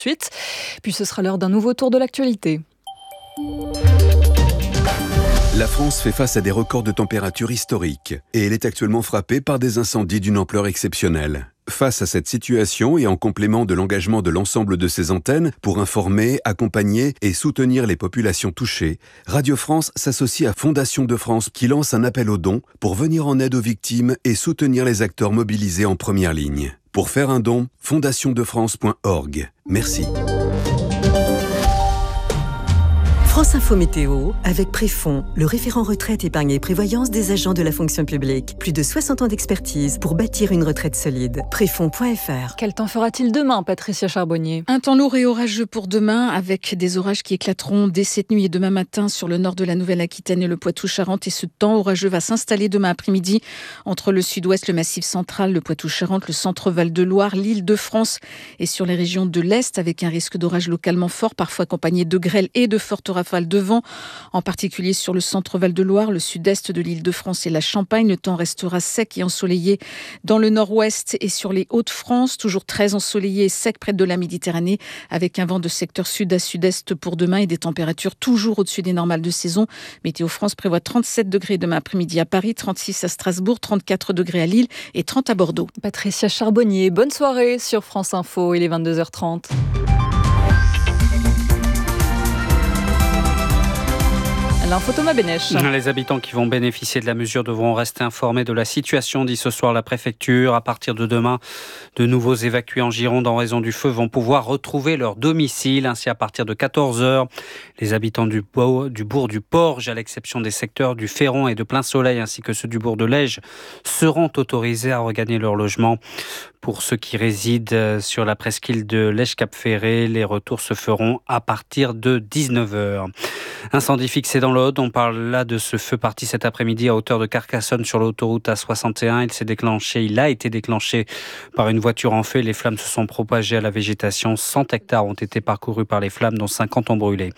suite. Puis ce sera l'heure d'un nouveau tour de l'actualité. La France fait face à des records de température historiques et elle est actuellement frappée par des incendies d'une ampleur exceptionnelle. Face à cette situation et en complément de l'engagement de l'ensemble de ses antennes pour informer, accompagner et soutenir les populations touchées, Radio France s'associe à Fondation de France qui lance un appel aux dons pour venir en aide aux victimes et soutenir les acteurs mobilisés en première ligne. Pour faire un don, fondationdefrance.org. Merci. France Info Météo, avec Préfond, le référent retraite, épargne et prévoyance des agents de la fonction publique. Plus de 60 ans d'expertise pour bâtir une retraite solide. Préfond.fr. Quel temps fera-t-il demain, Patricia Charbonnier ? Un temps lourd et orageux pour demain, avec des orages qui éclateront dès cette nuit et demain matin sur le nord de la Nouvelle-Aquitaine et le Poitou-Charentes. Et ce temps orageux va s'installer demain après-midi entre le sud-ouest, le Massif central, le Poitou-Charentes, le centre Val-de-Loire, l'Île-de-France et sur les régions de l'Est, avec un risque d'orage localement fort, parfois accompagné de grêle et de fortes rafales de vent, en particulier sur le centre Val-de-Loire, le sud-est de l'Île-de-France et la Champagne. Le temps restera sec et ensoleillé dans le nord-ouest et sur les Hauts-de-France, toujours très ensoleillé et sec près de la Méditerranée, avec un vent de secteur sud à sud-est pour demain et des températures toujours au-dessus des normales de saison. Météo France prévoit 37 degrés demain après-midi à Paris, 36 à Strasbourg, 34 degrés à Lille et 30 à Bordeaux. Patricia Charbonnier, bonne soirée sur France Info, il est 22h30. L'info Thomas Bénèche. Les habitants qui vont bénéficier de la mesure devront rester informés de la situation, dit ce soir la préfecture. À partir de demain, de nouveaux évacués en Gironde en raison du feu vont pouvoir retrouver leur domicile. Ainsi, à partir de 14h, les habitants du bourg du Porge, à l'exception des secteurs du Féron et de Plein Soleil, ainsi que ceux du bourg de Lège, seront autorisés à regagner leur logement. Pour ceux qui résident sur la presqu'île de Lège-Cap-Ferré, les retours se feront à partir de 19h. Incendie fixé dans l'Aude, on parle là de ce feu parti cet après-midi à hauteur de Carcassonne sur l'autoroute A61. Il a été déclenché par une voiture en feu. Les flammes se sont propagées à la végétation. 100 hectares ont été parcourus par les flammes, dont 50 ont brûlé.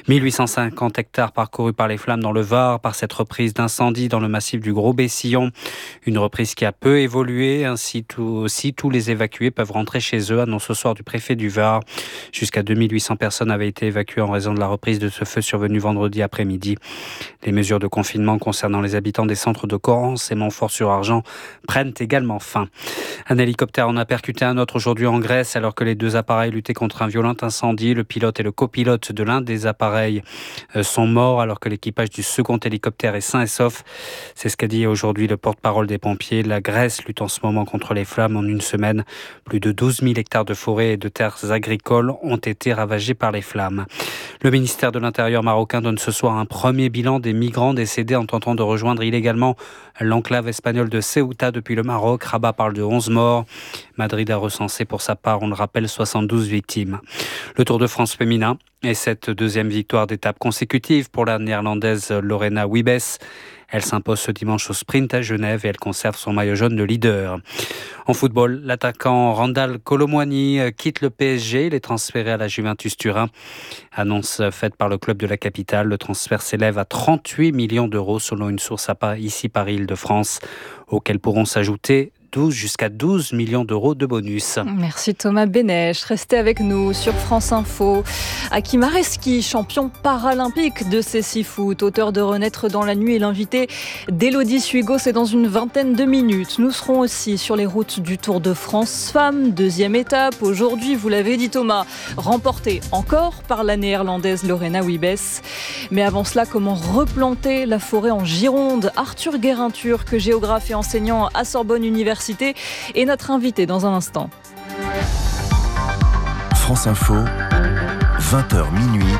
1850 hectares parcourus par les flammes dans le Var par cette reprise d'incendie dans le massif du Gros-Bessillon. Une reprise qui a peu évolué. Ainsi, tous les évacués peuvent rentrer chez eux, annonce ce soir du préfet du Var. Jusqu'à 2800 personnes avaient été évacuées en raison de la reprise de ce feu survenu vendredi après-midi. Les mesures de confinement concernant les habitants des centres de Corrence et Montfort-sur-Argent prennent également fin. Un hélicoptère en a percuté un autre aujourd'hui en Grèce alors que les deux appareils luttaient contre un violent incendie. Le pilote et le copilote de l'un des appareils sont morts alors que l'équipage du second hélicoptère est sain et sauf. C'est ce qu'a dit aujourd'hui le porte-parole des pompiers. La Grèce lutte en ce moment contre les flammes. En une semaine, plus de 12 000 hectares de forêts et de terres agricoles ont été ravagés par les flammes. Le ministère de l'Intérieur marocain donne ce soir un premier bilan des migrants décédés en tentant de rejoindre illégalement l'enclave espagnole de Ceuta depuis le Maroc. Rabat parle de 11 morts. Madrid a recensé pour sa part, on le rappelle, 72 victimes. Le Tour de France féminin et cette deuxième victoire d'étape consécutive pour la néerlandaise Lorena Wiebes. Elle s'impose ce dimanche au sprint à Genève et elle conserve son maillot jaune de leader. En football, l'attaquant Randal Kolo Muani quitte le PSG. Il est transféré à la Juventus Turin. Annonce faite par le club de la capitale. Le transfert s'élève à 38 millions d'euros selon une source ici par Île-de-France, auxquels pourront s'ajouter jusqu'à 12 millions d'euros de bonus. Merci Thomas Bénèche. Restez avec nous sur France Info. Hakim Areski, champion paralympique de cécifoot, auteur de Renaître dans la nuit et l'invité d'Élodie Suigo, c'est dans une vingtaine de minutes. Nous serons aussi sur les routes du Tour de France Femmes, deuxième étape. Aujourd'hui, vous l'avez dit Thomas, remporté encore par la néerlandaise Lorena Wiebes. Mais avant cela, comment replanter la forêt en Gironde ? Arthur Guérin-Turc, géographe et enseignant à Sorbonne Université, est notre invité dans un instant. France Info, 20h minuit,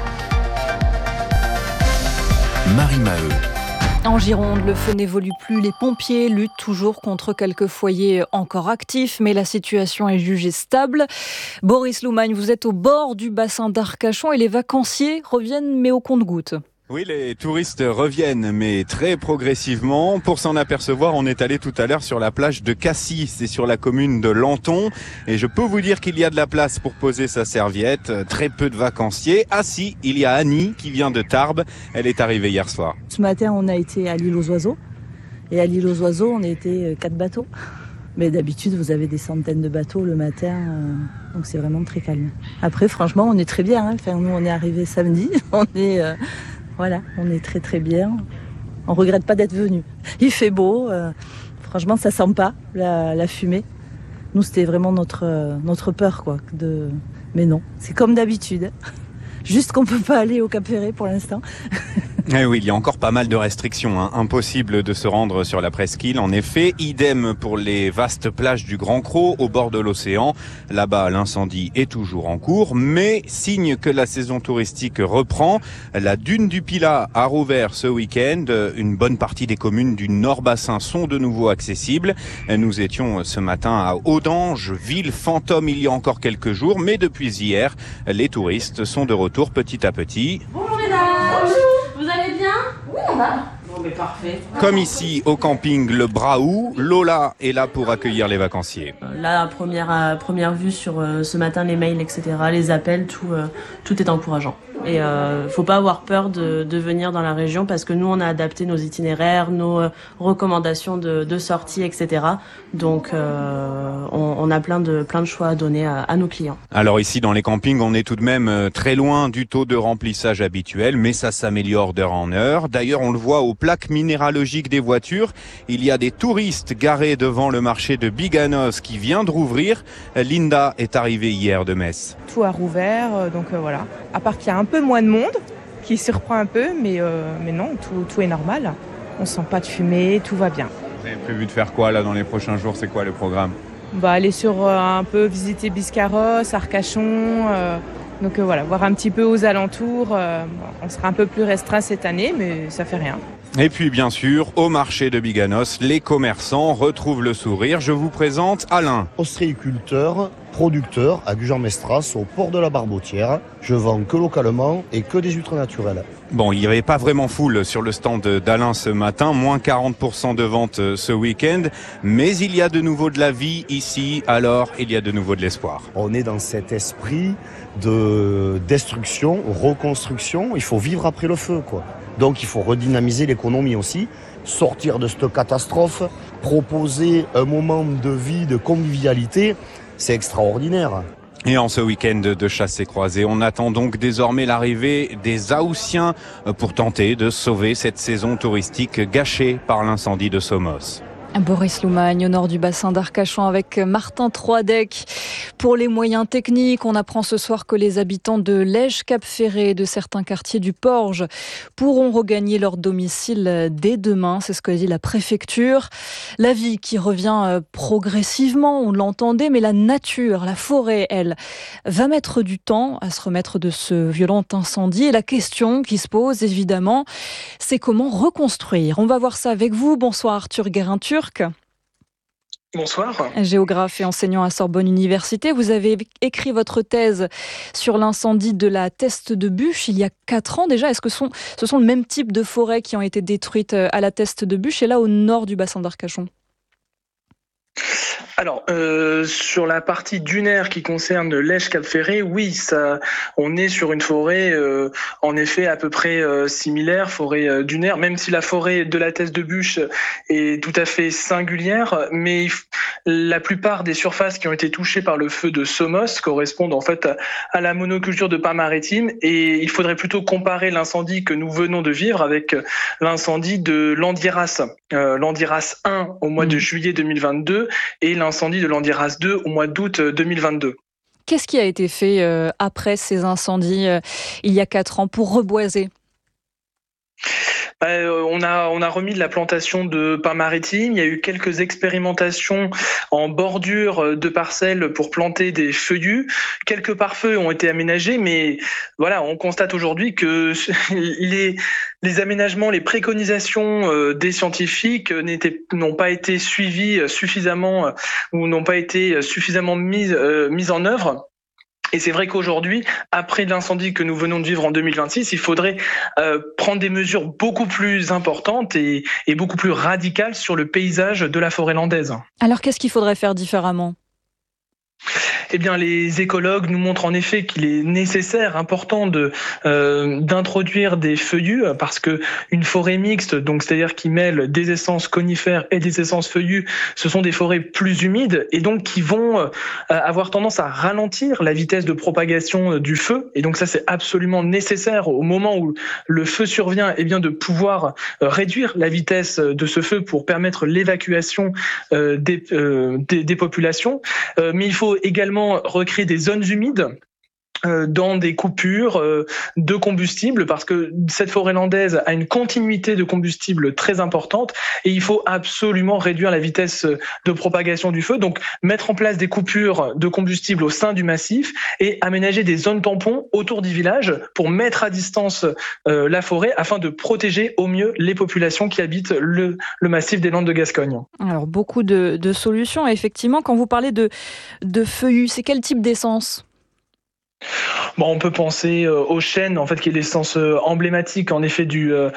Marie Maheu. En Gironde, le feu n'évolue plus. Les pompiers luttent toujours contre quelques foyers encore actifs, mais la situation est jugée stable. Boris Loumagne, vous êtes au bord du bassin d'Arcachon et les vacanciers reviennent, mais au compte-gouttes. Oui, les touristes reviennent, mais très progressivement. Pour s'en apercevoir, on est allé tout à l'heure sur la plage de Cassis, c'est sur la commune de Lanton. Et je peux vous dire qu'il y a de la place pour poser sa serviette, très peu de vacanciers. Ah si, il y a Annie qui vient de Tarbes, elle est arrivée hier soir. Ce matin, on a été à l'île aux oiseaux. Et à l'île aux oiseaux, on a été 4 bateaux. Mais d'habitude, vous avez des centaines de bateaux le matin. Donc c'est vraiment très calme. Après, franchement, on est très bien. Enfin, nous, on est arrivés samedi. On est très très bien. On regrette pas d'être venus. Il fait beau. Franchement, ça sent pas la fumée. Nous, c'était vraiment notre peur, quoi. Mais non, c'est comme d'habitude. Juste qu'on peut pas aller au Cap Ferret pour l'instant. Eh oui, il y a encore pas mal de restrictions. Impossible de se rendre sur la presqu'île. En effet, idem pour les vastes plages du Grand Cros au bord de l'océan. Là-bas, l'incendie est toujours en cours, mais signe que la saison touristique reprend. La dune du Pilat a rouvert ce week-end. Une bonne partie des communes du Nord-Bassin sont de nouveau accessibles. Nous étions ce matin à Audange, ville fantôme il y a encore quelques jours, mais depuis hier, les touristes sont de retour petit à petit. Bonjour mesdames. Vous allez bien ? Oui, on va. Bon, mais parfait. Comme ici au camping Le Braou, Lola est là pour accueillir les vacanciers. Là, première vue sur ce matin, les mails, etc., les appels, tout est encourageant. Et faut pas avoir peur de venir dans la région parce que nous, on a adapté nos itinéraires, nos recommandations de sortie, etc. Donc, on a plein de choix à donner à nos clients. Alors ici, dans les campings, on est tout de même très loin du taux de remplissage habituel, mais ça s'améliore d'heure en heure. D'ailleurs, on le voit aux plaques minéralogiques des voitures. Il y a des touristes garés devant le marché de Biganos qui vient de rouvrir. Linda est arrivée hier de Metz. Tout a rouvert, donc voilà. À part qu'il y a un peu moins de monde, qui surprend un peu, mais non, tout est normal. On sent pas de fumée, tout va bien. Vous avez prévu de faire quoi là dans les prochains jours ? C'est quoi le programme ? Aller sur un peu visiter Biscarrosse, Arcachon, donc voilà, voir un petit peu aux alentours. On sera un peu plus restreint cette année, mais ça fait rien. Et puis bien sûr, au marché de Biganos, les commerçants retrouvent le sourire. Je vous présente Alain. Ostréiculteur, producteur à Gujan-Mestras, au port de la Barbotière. Je vends que localement et que des huîtres naturelles. Bon, il n'y avait pas vraiment foule sur le stand d'Alain ce matin, moins 40% de vente ce week-end, mais il y a de nouveau de la vie ici, alors il y a de nouveau de l'espoir. On est dans cet esprit de destruction, reconstruction, il faut vivre après le feu, quoi. Donc il faut redynamiser l'économie aussi, sortir de cette catastrophe, proposer un moment de vie, de convivialité, c'est extraordinaire. Et en ce week-end de chasse et croisée, on attend donc désormais l'arrivée des Haussiens pour tenter de sauver cette saison touristique gâchée par l'incendie de Somos. Boris Loumagne au nord du bassin d'Arcachon avec Martin Troidec. Pour les moyens techniques, on apprend ce soir que les habitants de Lège-Cap-Ferret et de certains quartiers du Porge pourront regagner leur domicile dès demain, c'est ce que dit la préfecture. La vie qui revient progressivement, on l'entendait, mais la nature, la forêt, elle, va mettre du temps à se remettre de ce violent incendie. Et la question qui se pose, évidemment, c'est comment reconstruire. On va voir ça avec vous. Bonsoir Arthur Guérin-Turc. Bonsoir. Géographe et enseignant à Sorbonne Université, vous avez écrit votre thèse sur l'incendie de la Teste de Bûche il y a 4 ans déjà. Est-ce que ce sont le même type de forêts qui ont été détruites à la Teste de Bûche et là au nord du bassin d'Arcachon ? Alors, sur la partie dunaire qui concerne Lège-Cap-Ferret, oui, on est sur une forêt, en effet, à peu près similaire, forêt dunaire, même si la forêt de la Teste de Bûche est tout à fait singulière, mais la plupart des surfaces qui ont été touchées par le feu de Somos correspondent en fait à la monoculture de pins maritimes, et il faudrait plutôt comparer l'incendie que nous venons de vivre avec l'incendie de Landiras. Landiras 1 au mois de juillet 2022 et l'incendie de Landiras 2 au mois d'août 2022. Qu'est-ce qui a été fait après ces incendies il y a 4 ans pour reboiser ? On a remis de la plantation de pins maritimes. Il y a eu quelques expérimentations en bordure de parcelles pour planter des feuillus. Quelques pare-feux ont été aménagés, mais voilà, on constate aujourd'hui que les aménagements, les préconisations des scientifiques n'ont pas été suivies suffisamment ou n'ont pas été suffisamment mises en œuvre. Et c'est vrai qu'aujourd'hui, après l'incendie que nous venons de vivre en 2026, il faudrait prendre des mesures beaucoup plus importantes et beaucoup plus radicales sur le paysage de la forêt landaise. Alors qu'est-ce qu'il faudrait faire différemment ? Eh bien, les écologues nous montrent en effet qu'il est nécessaire, important d'introduire des feuillus, parce que une forêt mixte, donc c'est-à-dire qui mêle des essences conifères et des essences feuillues, ce sont des forêts plus humides et donc qui vont avoir tendance à ralentir la vitesse de propagation du feu. Et donc ça, c'est absolument nécessaire au moment où le feu survient, eh bien de pouvoir réduire la vitesse de ce feu pour permettre l'évacuation des populations. Mais il faut également recréer des zones humides dans des coupures de combustible, parce que cette forêt landaise a une continuité de combustible très importante et il faut absolument réduire la vitesse de propagation du feu. Donc mettre en place des coupures de combustible au sein du massif et aménager des zones tampons autour du village pour mettre à distance la forêt afin de protéger au mieux les populations qui habitent le massif des Landes de Gascogne. Alors beaucoup de solutions. Effectivement, quand vous parlez de feuillus, c'est quel type d'essence ? Bon, on peut penser au chêne, en fait, qui est l'essence emblématique, en effet,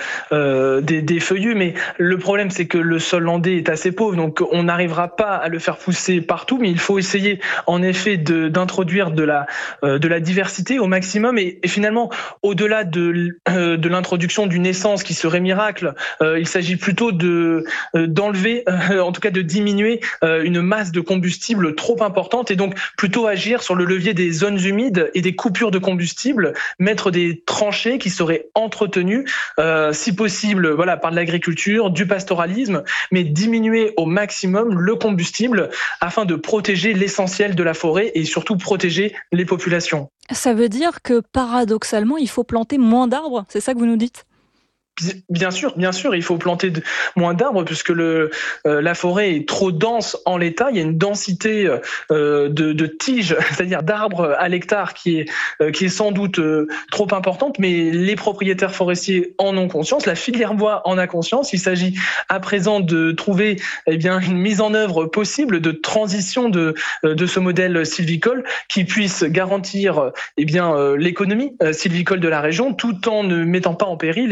des feuillus. Mais le problème, c'est que le sol landais est assez pauvre, donc on n'arrivera pas à le faire pousser partout. Mais il faut essayer, en effet, d'introduire de la diversité au maximum. Et finalement, au-delà de l'introduction d'une essence qui serait miracle, il s'agit plutôt d'enlever, en tout cas de diminuer une masse de combustible trop importante, et donc plutôt agir sur le levier des zones humides et des coupures de combustible, mettre des tranchées qui seraient entretenues, si possible, par de l'agriculture, du pastoralisme, mais diminuer au maximum le combustible afin de protéger l'essentiel de la forêt et surtout protéger les populations. Ça veut dire que paradoxalement, il faut planter moins d'arbres, c'est ça que vous nous dites ? Bien sûr, il faut planter moins d'arbres puisque la forêt est trop dense en l'état. Il y a une densité de tiges, c'est-à-dire d'arbres à l'hectare qui est sans doute trop importante, mais les propriétaires forestiers en ont conscience, la filière bois en a conscience. Il s'agit à présent de trouver une mise en œuvre possible de transition de ce modèle sylvicole qui puisse garantir l'économie sylvicole de la région tout en ne mettant pas en péril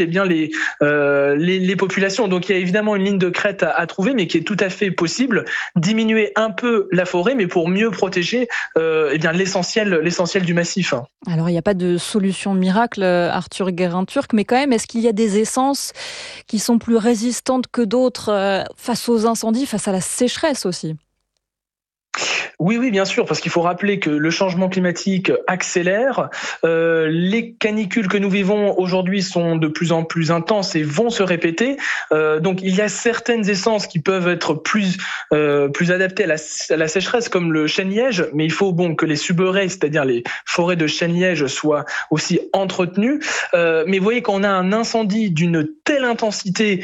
les populations. Donc il y a évidemment une ligne de crête à trouver, mais qui est tout à fait possible. Diminuer un peu la forêt, mais pour mieux protéger l'essentiel du massif. Alors il n'y a pas de solution miracle, Arthur Guérin-Turc, mais quand même, est-ce qu'il y a des essences qui sont plus résistantes que d'autres face aux incendies, face à la sécheresse aussi ? Oui, bien sûr, parce qu'il faut rappeler que le changement climatique accélère. Les canicules que nous vivons aujourd'hui sont de plus en plus intenses et vont se répéter. Donc, il y a certaines essences qui peuvent être plus adaptées à la sécheresse, comme le chêne-liège, mais il faut que les suberaies, c'est-à-dire les forêts de chêne-liège, soient aussi entretenues. Mais vous voyez, quand on a un incendie d'une telle intensité,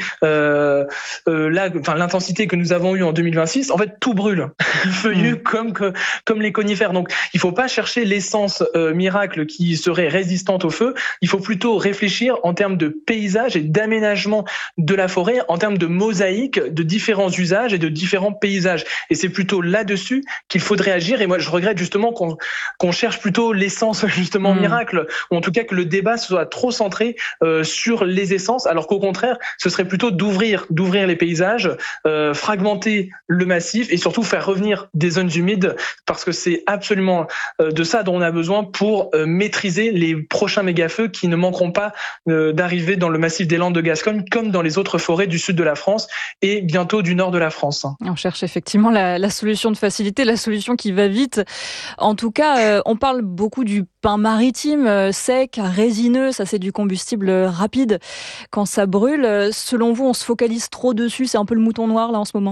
l'intensité que nous avons eue en 2026, en fait, tout brûle, feuillu comme les conifères. Donc, il faut pas chercher l'essence miracle qui serait résistante au feu. Il faut plutôt réfléchir en termes de paysage et d'aménagement de la forêt, en termes de mosaïque de différents usages et de différents paysages. Et c'est plutôt là-dessus qu'il faudrait agir. Et moi, je regrette justement qu'on cherche plutôt l'essence justement miracle, ou en tout cas que le débat soit trop centré sur les essences, alors qu'au contraire, ce serait plutôt d'ouvrir les paysages, fragmenter le massif et surtout faire revenir des zones humides, parce que c'est absolument de ça dont on a besoin pour maîtriser les prochains méga-feux qui ne manqueront pas d'arriver dans le massif des Landes de Gascogne, comme dans les autres forêts du sud de la France et bientôt du nord de la France. On cherche effectivement la solution de facilité, la solution qui va vite. En tout cas, on parle beaucoup du pin maritime, sec, résineux, ça c'est du combustible rapide quand ça brûle. Selon vous, on se focalise trop dessus, c'est un peu le mouton noir là en ce moment ?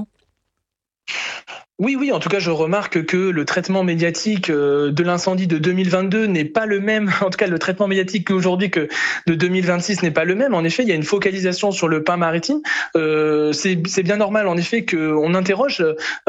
Oui, en tout cas, je remarque que le traitement médiatique de l'incendie de 2022 n'est pas le même, en tout cas le traitement médiatique qu'aujourd'hui que de 2026 n'est pas le même. En effet, il y a une focalisation sur le pin maritime. C'est bien normal, en effet, qu'on interroge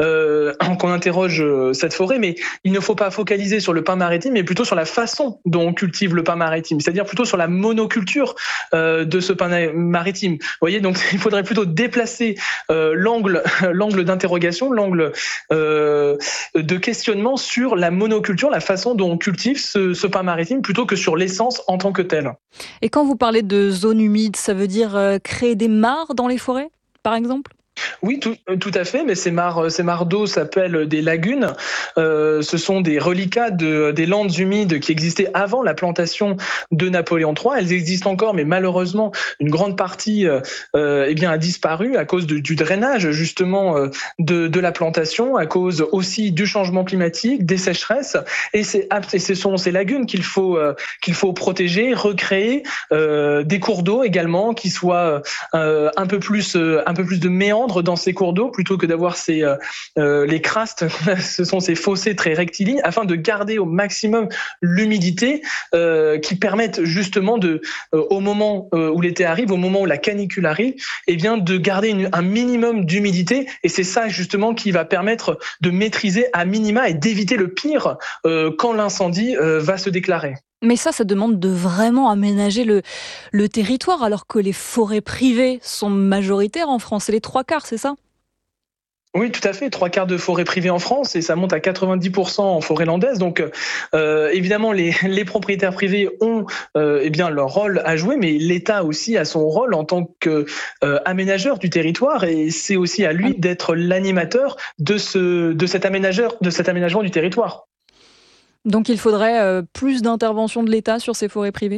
cette forêt, mais il ne faut pas focaliser sur le pin maritime, mais plutôt sur la façon dont on cultive le pin maritime, c'est-à-dire plutôt sur la monoculture de ce pin maritime. Vous voyez, donc il faudrait plutôt déplacer l'angle d'interrogation, l'angle de questionnement sur la monoculture, la façon dont on cultive ce pin maritime, plutôt que sur l'essence en tant que telle. Et quand vous parlez de zones humides, ça veut dire créer des mares dans les forêts, par exemple ? Oui, tout à fait, mais ces mares d'eau s'appellent des lagunes. Ce sont des reliquats des landes humides qui existaient avant la plantation de Napoléon III. Elles existent encore, mais malheureusement, une grande partie a disparu à cause du drainage justement de la plantation, à cause aussi du changement climatique, des sécheresses. Et ce sont ces lagunes qu'il faut protéger, recréer, des cours d'eau également qui soient un peu plus de méandres dans ces cours d'eau plutôt que d'avoir les crastes. Ce sont ces fossés très rectilignes afin de garder au maximum l'humidité qui permettent justement au moment où l'été arrive, au moment où la canicule arrive, de garder un minimum d'humidité. Et c'est ça justement qui va permettre de maîtriser à minima et d'éviter le pire quand l'incendie va se déclarer. Mais ça demande de vraiment aménager le territoire, alors que les forêts privées sont majoritaires en France. C'est les 3/4, c'est ça ? Oui, tout à fait. 3/4 de forêts privées en France et ça monte à 90% en forêt landaise. Donc, évidemment, les propriétaires privés ont leur rôle à jouer, mais l'État aussi a son rôle en tant qu'aménageur du territoire et c'est aussi à lui d'être l'animateur de cet aménagement du territoire. Donc il faudrait plus d'intervention de l'État sur ces forêts privées ?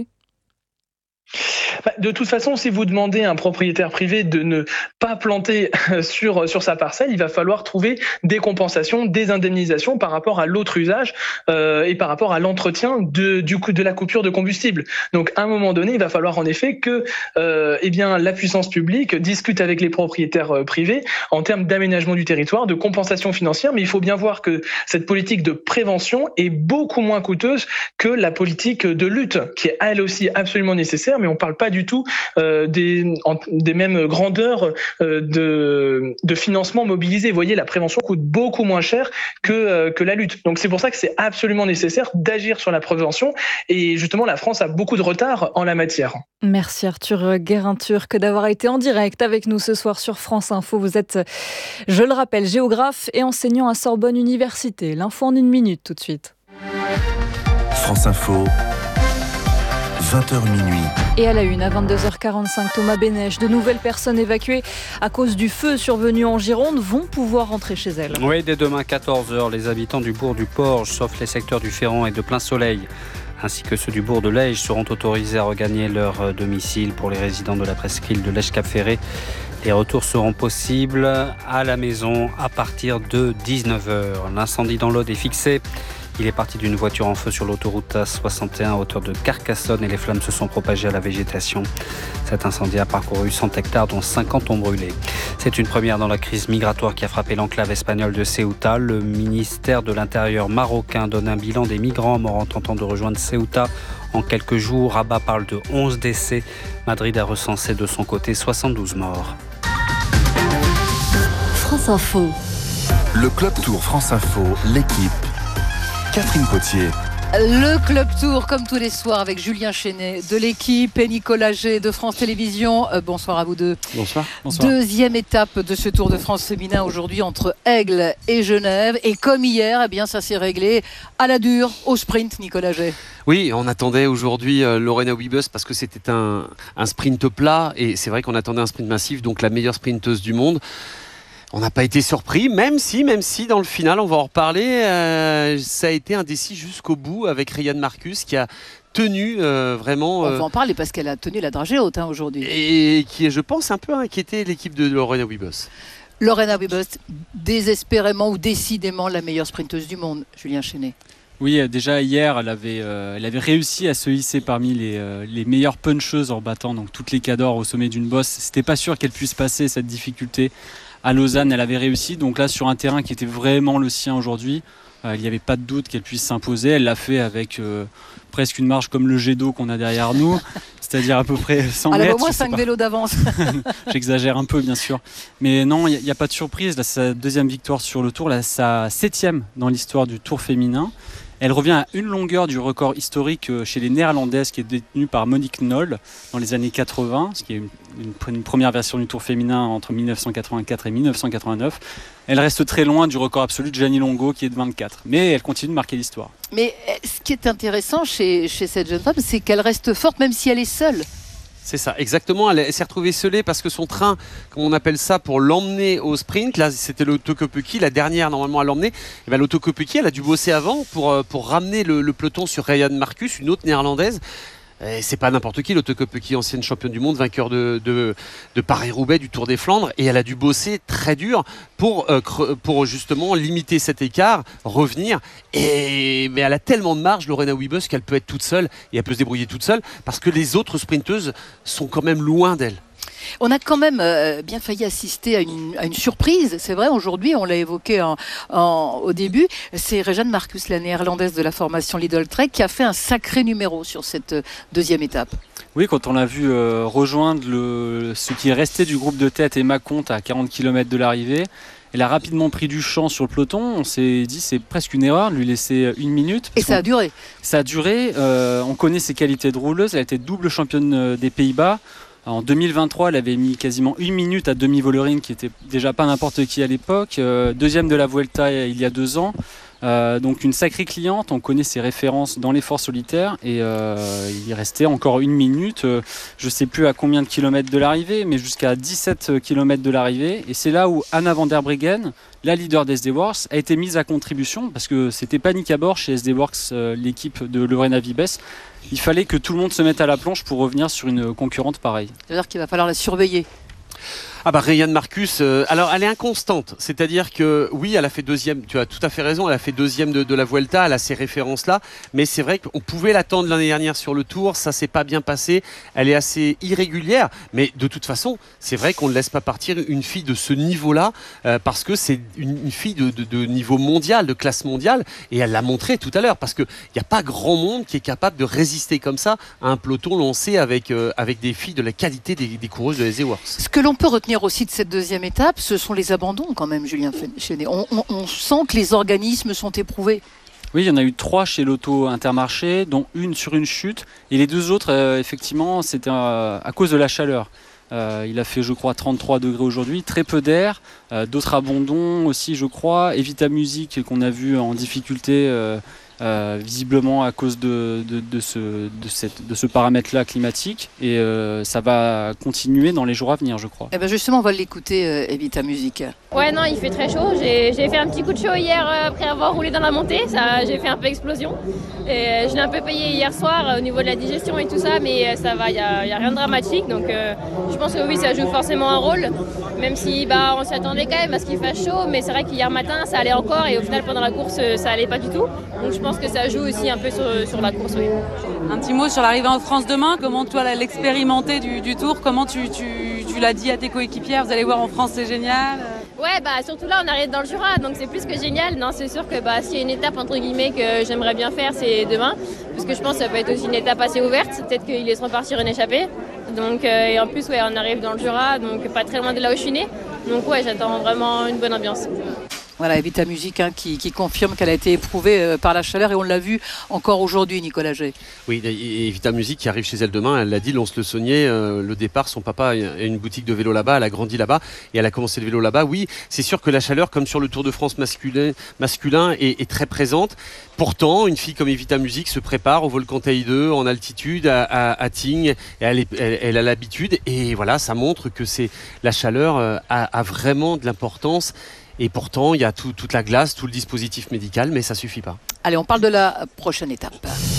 De toute façon, si vous demandez à un propriétaire privé de ne pas planter sur sa parcelle, il va falloir trouver des compensations, des indemnisations par rapport à l'autre usage et par rapport à l'entretien de la coupure de combustible. Donc, à un moment donné, il va falloir en effet que la puissance publique discute avec les propriétaires privés en termes d'aménagement du territoire, de compensation financière. Mais il faut bien voir que cette politique de prévention est beaucoup moins coûteuse que la politique de lutte, qui est elle aussi absolument nécessaire. Mais on ne parle pas du tout des mêmes grandeurs de financement mobilisé. Vous voyez, la prévention coûte beaucoup moins cher que la lutte. Donc c'est pour ça que c'est absolument nécessaire d'agir sur la prévention. Et justement, la France a beaucoup de retard en la matière. Merci Arthur Guérin-Turc d'avoir été en direct avec nous ce soir sur France Info. Vous êtes, je le rappelle, géographe et enseignant à Sorbonne Université. L'info en 1 minute tout de suite. France Info. 20h minuit. Et à la une, à 22h45, Thomas Bénèche, de nouvelles personnes évacuées à cause du feu survenu en Gironde vont pouvoir rentrer chez elles. Oui, dès demain 14h, les habitants du bourg du Porge, sauf les secteurs du Ferrand et de Plein Soleil, ainsi que ceux du bourg de Lège, seront autorisés à regagner leur domicile. Pour les résidents de la presqu'île de Lège-Cap-Ferré, les retours seront possibles à la maison à partir de 19h. L'incendie dans l'Aude est fixé. Il est parti d'une voiture en feu sur l'autoroute A61 à hauteur de Carcassonne et les flammes se sont propagées à la végétation. Cet incendie a parcouru 100 hectares dont 50 ont brûlé. C'est une première dans la crise migratoire qui a frappé l'enclave espagnole de Ceuta. Le ministère de l'Intérieur marocain donne un bilan des migrants morts en tentant de rejoindre Ceuta en quelques jours. Rabat parle de 11 décès. Madrid a recensé de son côté 72 morts. France Info. Le Club Tour France Info, l'équipe. Catherine Potier. Le Club Tour, comme tous les soirs, avec Julien Chenet de l'équipe et Nicolas G de France Télévisions. Bonsoir à vous deux. Bonsoir. Deuxième étape de ce Tour de France féminin aujourd'hui entre Aigle et Genève. Et comme hier, ça s'est réglé à la dure, au sprint, Nicolas G. Oui, on attendait aujourd'hui Lorena Wiebes parce que c'était un sprint plat. Et c'est vrai qu'on attendait un sprint massif, donc la meilleure sprinteuse du monde. On n'a pas été surpris, même si dans le final, on va en reparler, ça a été indécis jusqu'au bout avec Ryan Marcus qui a tenu vraiment... On va en parler parce qu'elle a tenu la dragée haute aujourd'hui. Et qui est, je pense, un peu inquiété l'équipe de Lorena Wiebes. Lorena Wiebes, désespérément ou décidément la meilleure sprinteuse du monde, Julien Chenet. Oui, déjà hier, elle avait réussi à se hisser parmi les meilleures puncheuses en battant donc toutes les cadors au sommet d'une bosse. C'était pas sûr qu'elle puisse passer cette difficulté. À Lausanne, elle avait réussi. Donc là, sur un terrain qui était vraiment le sien aujourd'hui, il n'y avait pas de doute qu'elle puisse s'imposer. Elle l'a fait avec presque une marge comme le jet d'eau qu'on a derrière nous, c'est-à-dire à peu près 100 mètres. Elle a au moins 5 vélos d'avance. J'exagère un peu, bien sûr. Mais non, il n'y a pas de surprise. Là, sa deuxième victoire sur le Tour, là, sa 7e dans l'histoire du Tour féminin. Elle revient à une longueur du record historique chez les Néerlandaises qui est détenu par Monique Nol dans les années 80, ce qui est une première version du Tour féminin entre 1984 et 1989. Elle reste très loin du record absolu de Gianni Longo qui est de 24, mais elle continue de marquer l'histoire. Mais ce qui est intéressant chez cette jeune femme, c'est qu'elle reste forte même si elle est seule. C'est ça, exactement. Elle s'est retrouvée scellée parce que son train, comme on appelle ça, pour l'emmener au sprint, là c'était l'Otto Kopecky, la dernière normalement à l'emmener. Et bien l'Otto Kopecky, elle a dû bosser avant pour ramener le peloton sur Ryan Marcus, une autre néerlandaise. Et c'est pas n'importe qui, l'Otto Kopecky, ancienne championne du monde, vainqueur de Paris-Roubaix, du Tour des Flandres, et elle a dû bosser très dur pour justement limiter cet écart, revenir. Mais elle a tellement de marge, Lorena Wiebes, qu'elle peut être toute seule et elle peut se débrouiller toute seule parce que les autres sprinteuses sont quand même loin d'elle. On a quand même bien failli assister à une surprise. C'est vrai, aujourd'hui, on l'a évoqué au début, c'est Rejane Marcus, la néerlandaise de la formation Lidl Trek, qui a fait un sacré numéro sur cette deuxième étape. Oui, quand on l'a vu rejoindre ce qui est resté du groupe de tête, Emma Comte, à 40 km de l'arrivée, elle a rapidement pris du champ sur le peloton. On s'est dit c'est presque une erreur de lui laisser 1 minute. Et ça a duré. Ça a duré. On connaît ses qualités de rouleuse. Elle a été double championne des Pays-Bas. En 2023, elle avait mis quasiment 1 minute à Demi Vollering, qui était déjà pas n'importe qui à l'époque. Deuxième de la Vuelta il y a 2 ans. Donc une sacrée cliente, on connaît ses références dans l'effort solitaire et il restait encore 1 minute, je ne sais plus à combien de kilomètres de l'arrivée, mais jusqu'à 17 km de l'arrivée. Et c'est là où Anna van der Breggen, la leader d'SD Works, a été mise à contribution parce que c'était panique à bord chez SD Works, l'équipe de Lorena Wiebes. Il fallait que tout le monde se mette à la planche pour revenir sur une concurrente pareille. C'est-à-dire qu'il va falloir la surveiller. Ah bah Ryan Marcus, alors elle est inconstante, c'est-à-dire que oui, elle a fait deuxième, tu as tout à fait raison, elle a fait deuxième de la Vuelta, elle a ces références-là, mais c'est vrai qu'on pouvait l'attendre l'année dernière sur le Tour, ça s'est pas bien passé, elle est assez irrégulière, mais de toute façon, c'est vrai qu'on ne laisse pas partir une fille de ce niveau-là, parce que c'est une fille de niveau mondial, de classe mondiale, et elle l'a montré tout à l'heure, parce qu'il n'y a pas grand monde qui est capable de résister comme ça à un peloton lancé avec des filles de la qualité des coureuses de SD Works. Ce que l'on peut retenir aussi de cette deuxième étape, ce sont les abandons quand même, Julien Chenet. On sent que les organismes sont éprouvés. Oui, il y en a eu 3 chez l'Auto Intermarché, dont une sur une chute. Et les 2 autres, effectivement, c'était à cause de la chaleur. Il a fait, je crois, 33 degrés aujourd'hui, très peu d'air. D'autres abandons aussi, je crois. Evita Music, qu'on a vu en difficulté, visiblement à cause de ce paramètre-là climatique. Et ça va continuer dans les jours à venir, je crois. Et bien justement, on va l'écouter, Evita Music. Ouais, non, il fait très chaud. J'ai fait un petit coup de chaud hier après avoir roulé dans la montée. J'ai fait un peu explosion. Et je l'ai un peu payé hier soir au niveau de la digestion et tout ça, mais ça va, il n'y a rien de dramatique. Donc je pense que oui, ça joue forcément un rôle, même si on s'y attendait quand même à ce qu'il fasse chaud. Mais c'est vrai qu'hier matin, ça allait encore et au final, pendant la course, ça allait pas du tout. Donc je pense que ça joue aussi un peu sur la course. Oui. Un petit mot sur l'arrivée en France demain. Comment toi, l'expérimenté du Tour, comment tu l'as dit à tes coéquipières, vous allez voir en France, c'est génial. Ouais, surtout là, on arrive dans le Jura, donc c'est plus que génial. Non, c'est sûr que s'il y a une étape entre guillemets que j'aimerais bien faire, c'est demain, parce que je pense que ça peut être aussi une étape assez ouverte. Peut-être qu'ils laisseront partir une échappée. Donc, et en plus, on arrive dans le Jura, donc pas très loin de là où je suis née. Donc ouais, j'attends vraiment une bonne ambiance. Voilà, Evita Music qui confirme qu'elle a été éprouvée par la chaleur et on l'a vu encore aujourd'hui, Nicolas Gay. Oui, Evita Music qui arrive chez elle demain, elle l'a dit, Lons-le-Saunier, le départ, son papa a une boutique de vélo là-bas, elle a grandi là-bas et elle a commencé le vélo là-bas. Oui, c'est sûr que la chaleur, comme sur le Tour de France masculin est très présente. Pourtant, une fille comme Evita Music se prépare au volcan Taille 2 en altitude à Tignes, et elle a l'habitude et voilà, ça montre que la chaleur a vraiment de l'importance. Et pourtant, il y a toute la glace, tout le dispositif médical, mais ça ne suffit pas. Allez, on parle de la prochaine étape.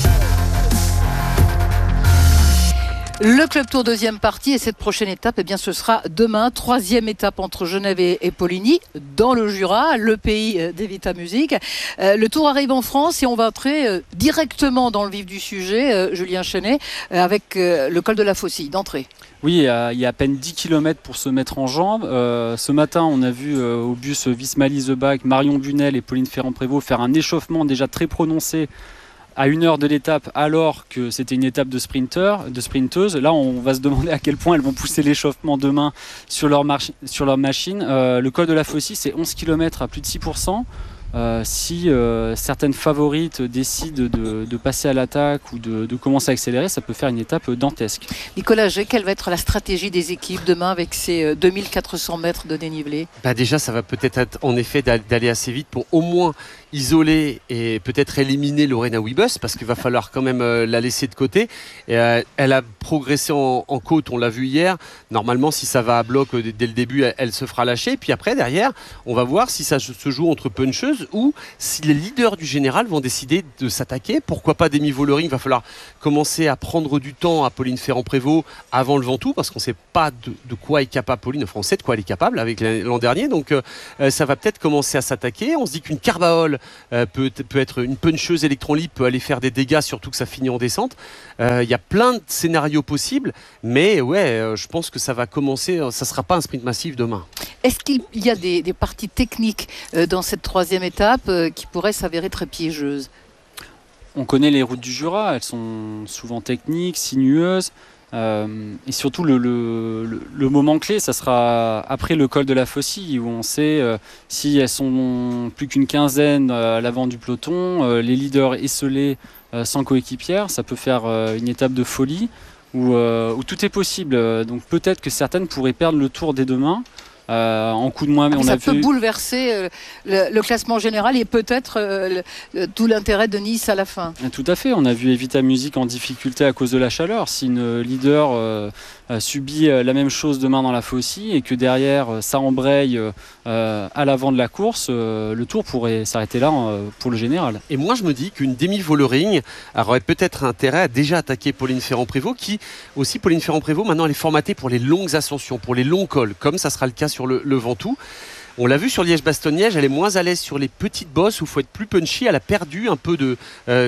Le Club Tour deuxième partie et cette prochaine étape, ce sera demain, 3e étape entre Genève et Poligny, dans le Jura, le pays d'Evita Music. Le Tour arrive en France et on va entrer directement dans le vif du sujet, Julien Chenet, avec le col de la Faucille, d'entrée. Oui, il y a à peine 10 km pour se mettre en jambes. Ce matin, on a vu au bus Visma-Lease The Bike, Marion Bunel et Pauline Ferrand-Prévot faire un échauffement déjà très prononcé à 1 heure de l'étape, alors que c'était une étape de sprinteuses. Là, on va se demander à quel point elles vont pousser l'échauffement demain sur leur machine. Le col de la Faucille, c'est 11 km à plus de 6%. si certaines favorites décident de passer à l'attaque ou de commencer à accélérer, ça peut faire une étape dantesque. Nicolas Gey, quelle va être la stratégie des équipes demain avec ces 2400 mètres de dénivelé? Déjà, ça va peut-être être en effet d'aller assez vite pour au moins isoler et peut-être éliminer Lorena Wiebes, parce qu'il va falloir quand même la laisser de côté. Elle a progressé en côte, on l'a vu hier. Normalement, si ça va à bloc dès le début, elle se fera lâcher. Puis après, derrière, on va voir si ça se joue entre puncheuses ou si les leaders du général vont décider de s'attaquer. Pourquoi pas Demi Vollering? Il va falloir commencer à prendre du temps à Pauline Ferrand-Prévot avant le Ventoux, parce qu'on ne sait pas de quoi est capable Pauline. Enfin, on sait de quoi elle est capable avec l'an dernier. Donc, ça va peut-être commencer à s'attaquer. On se dit qu'une Carvajal peut être une puncheuse électron libre, peut aller faire des dégâts, surtout que ça finit en descente. Il y a plein de scénarios possibles, mais je pense que ça va commencer, ça ne sera pas un sprint massif demain. Est-ce qu'il y a des parties techniques dans cette troisième étape qui pourraient s'avérer très piégeuses? On connaît les routes du Jura, elles sont souvent techniques, sinueuses. Et surtout le moment clé, ça sera après le col de la Faucille, où on sait si elles sont plus qu'une quinzaine à l'avant du peloton, les leaders esselés sans coéquipière, ça peut faire une étape de folie où tout est possible. Donc peut-être que certaines pourraient perdre le tour dès demain. En coup de moins, ça peut bouleverser le classement général et peut-être tout l'intérêt de Nice à la fin. Tout à fait, on a vu Evita Music en difficulté à cause de la chaleur. Si une leader subit la même chose demain dans la Faucille et que derrière ça embraye à l'avant de la course, le tour pourrait s'arrêter là pour le général. Et moi je me dis qu'une Demi Vollering aurait peut-être intérêt à déjà attaquer Pauline Ferrand-Prévot, qui aussi, Pauline Ferrand-Prévot maintenant elle est formatée pour les longues ascensions, pour les longs cols, comme ça sera le cas sur le Ventoux. On l'a vu sur Liège-Bastogne-Liège, elle est moins à l'aise sur les petites bosses où il faut être plus punchy. Elle a perdu un peu de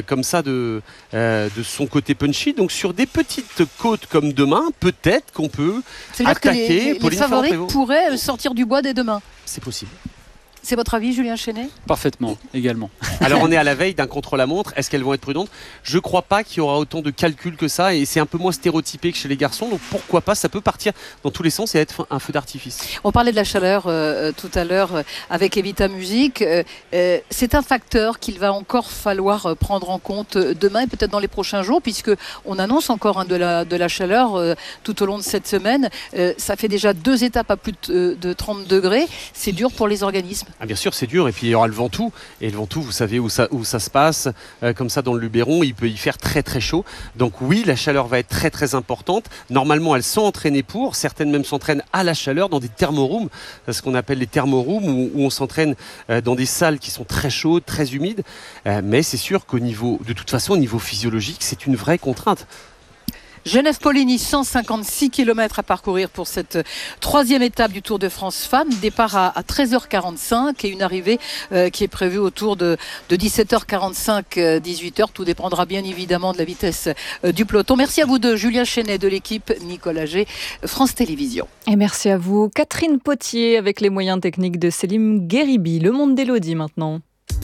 son côté punchy. Donc sur des petites côtes comme demain, peut-être qu'on peut attaquer Pauline Ferrand-Prévot. Les favoris pourraient sortir du bois dès demain. C'est possible. C'est votre avis, Julien Chenet? Parfaitement, également. Alors on est à la veille d'un contre-la-montre, est-ce qu'elles vont être prudentes? Je ne crois pas qu'il y aura autant de calculs que ça, et c'est un peu moins stéréotypé que chez les garçons, donc pourquoi pas, ça peut partir dans tous les sens et être un feu d'artifice. On parlait de la chaleur tout à l'heure avec Evita Music. C'est un facteur qu'il va encore falloir prendre en compte demain et peut-être dans les prochains jours, puisque on annonce encore de la chaleur tout au long de cette semaine. Ça fait déjà 2 étapes à plus de 30 degrés. C'est dur pour les organismes. Ah, bien sûr, c'est dur. Et puis il y aura le Ventoux. Et le Ventoux, vous savez où ça se passe. Comme ça, dans le Luberon, il peut y faire très très chaud. Donc oui, la chaleur va être très très importante. Normalement, elles sont entraînées pour. Certaines même s'entraînent à la chaleur dans des thermorooms. C'est ce qu'on appelle les thermorooms, où on s'entraîne dans des salles qui sont très chaudes, très humides. Mais c'est sûr qu'au niveau physiologique, c'est une vraie contrainte. Genève-Poligny, 156 km à parcourir pour cette 3e étape du Tour de France Femmes. Départ à 13h45 et une arrivée qui est prévue autour de 17h45, 18h. Tout dépendra bien évidemment de la vitesse du peloton. Merci à vous deux, Julien Chenet de l'équipe, Nicolas Gey, France Télévisions. Et merci à vous, Catherine Potier, avec les moyens techniques de Selim Gueribi. Le monde d'Élodie maintenant.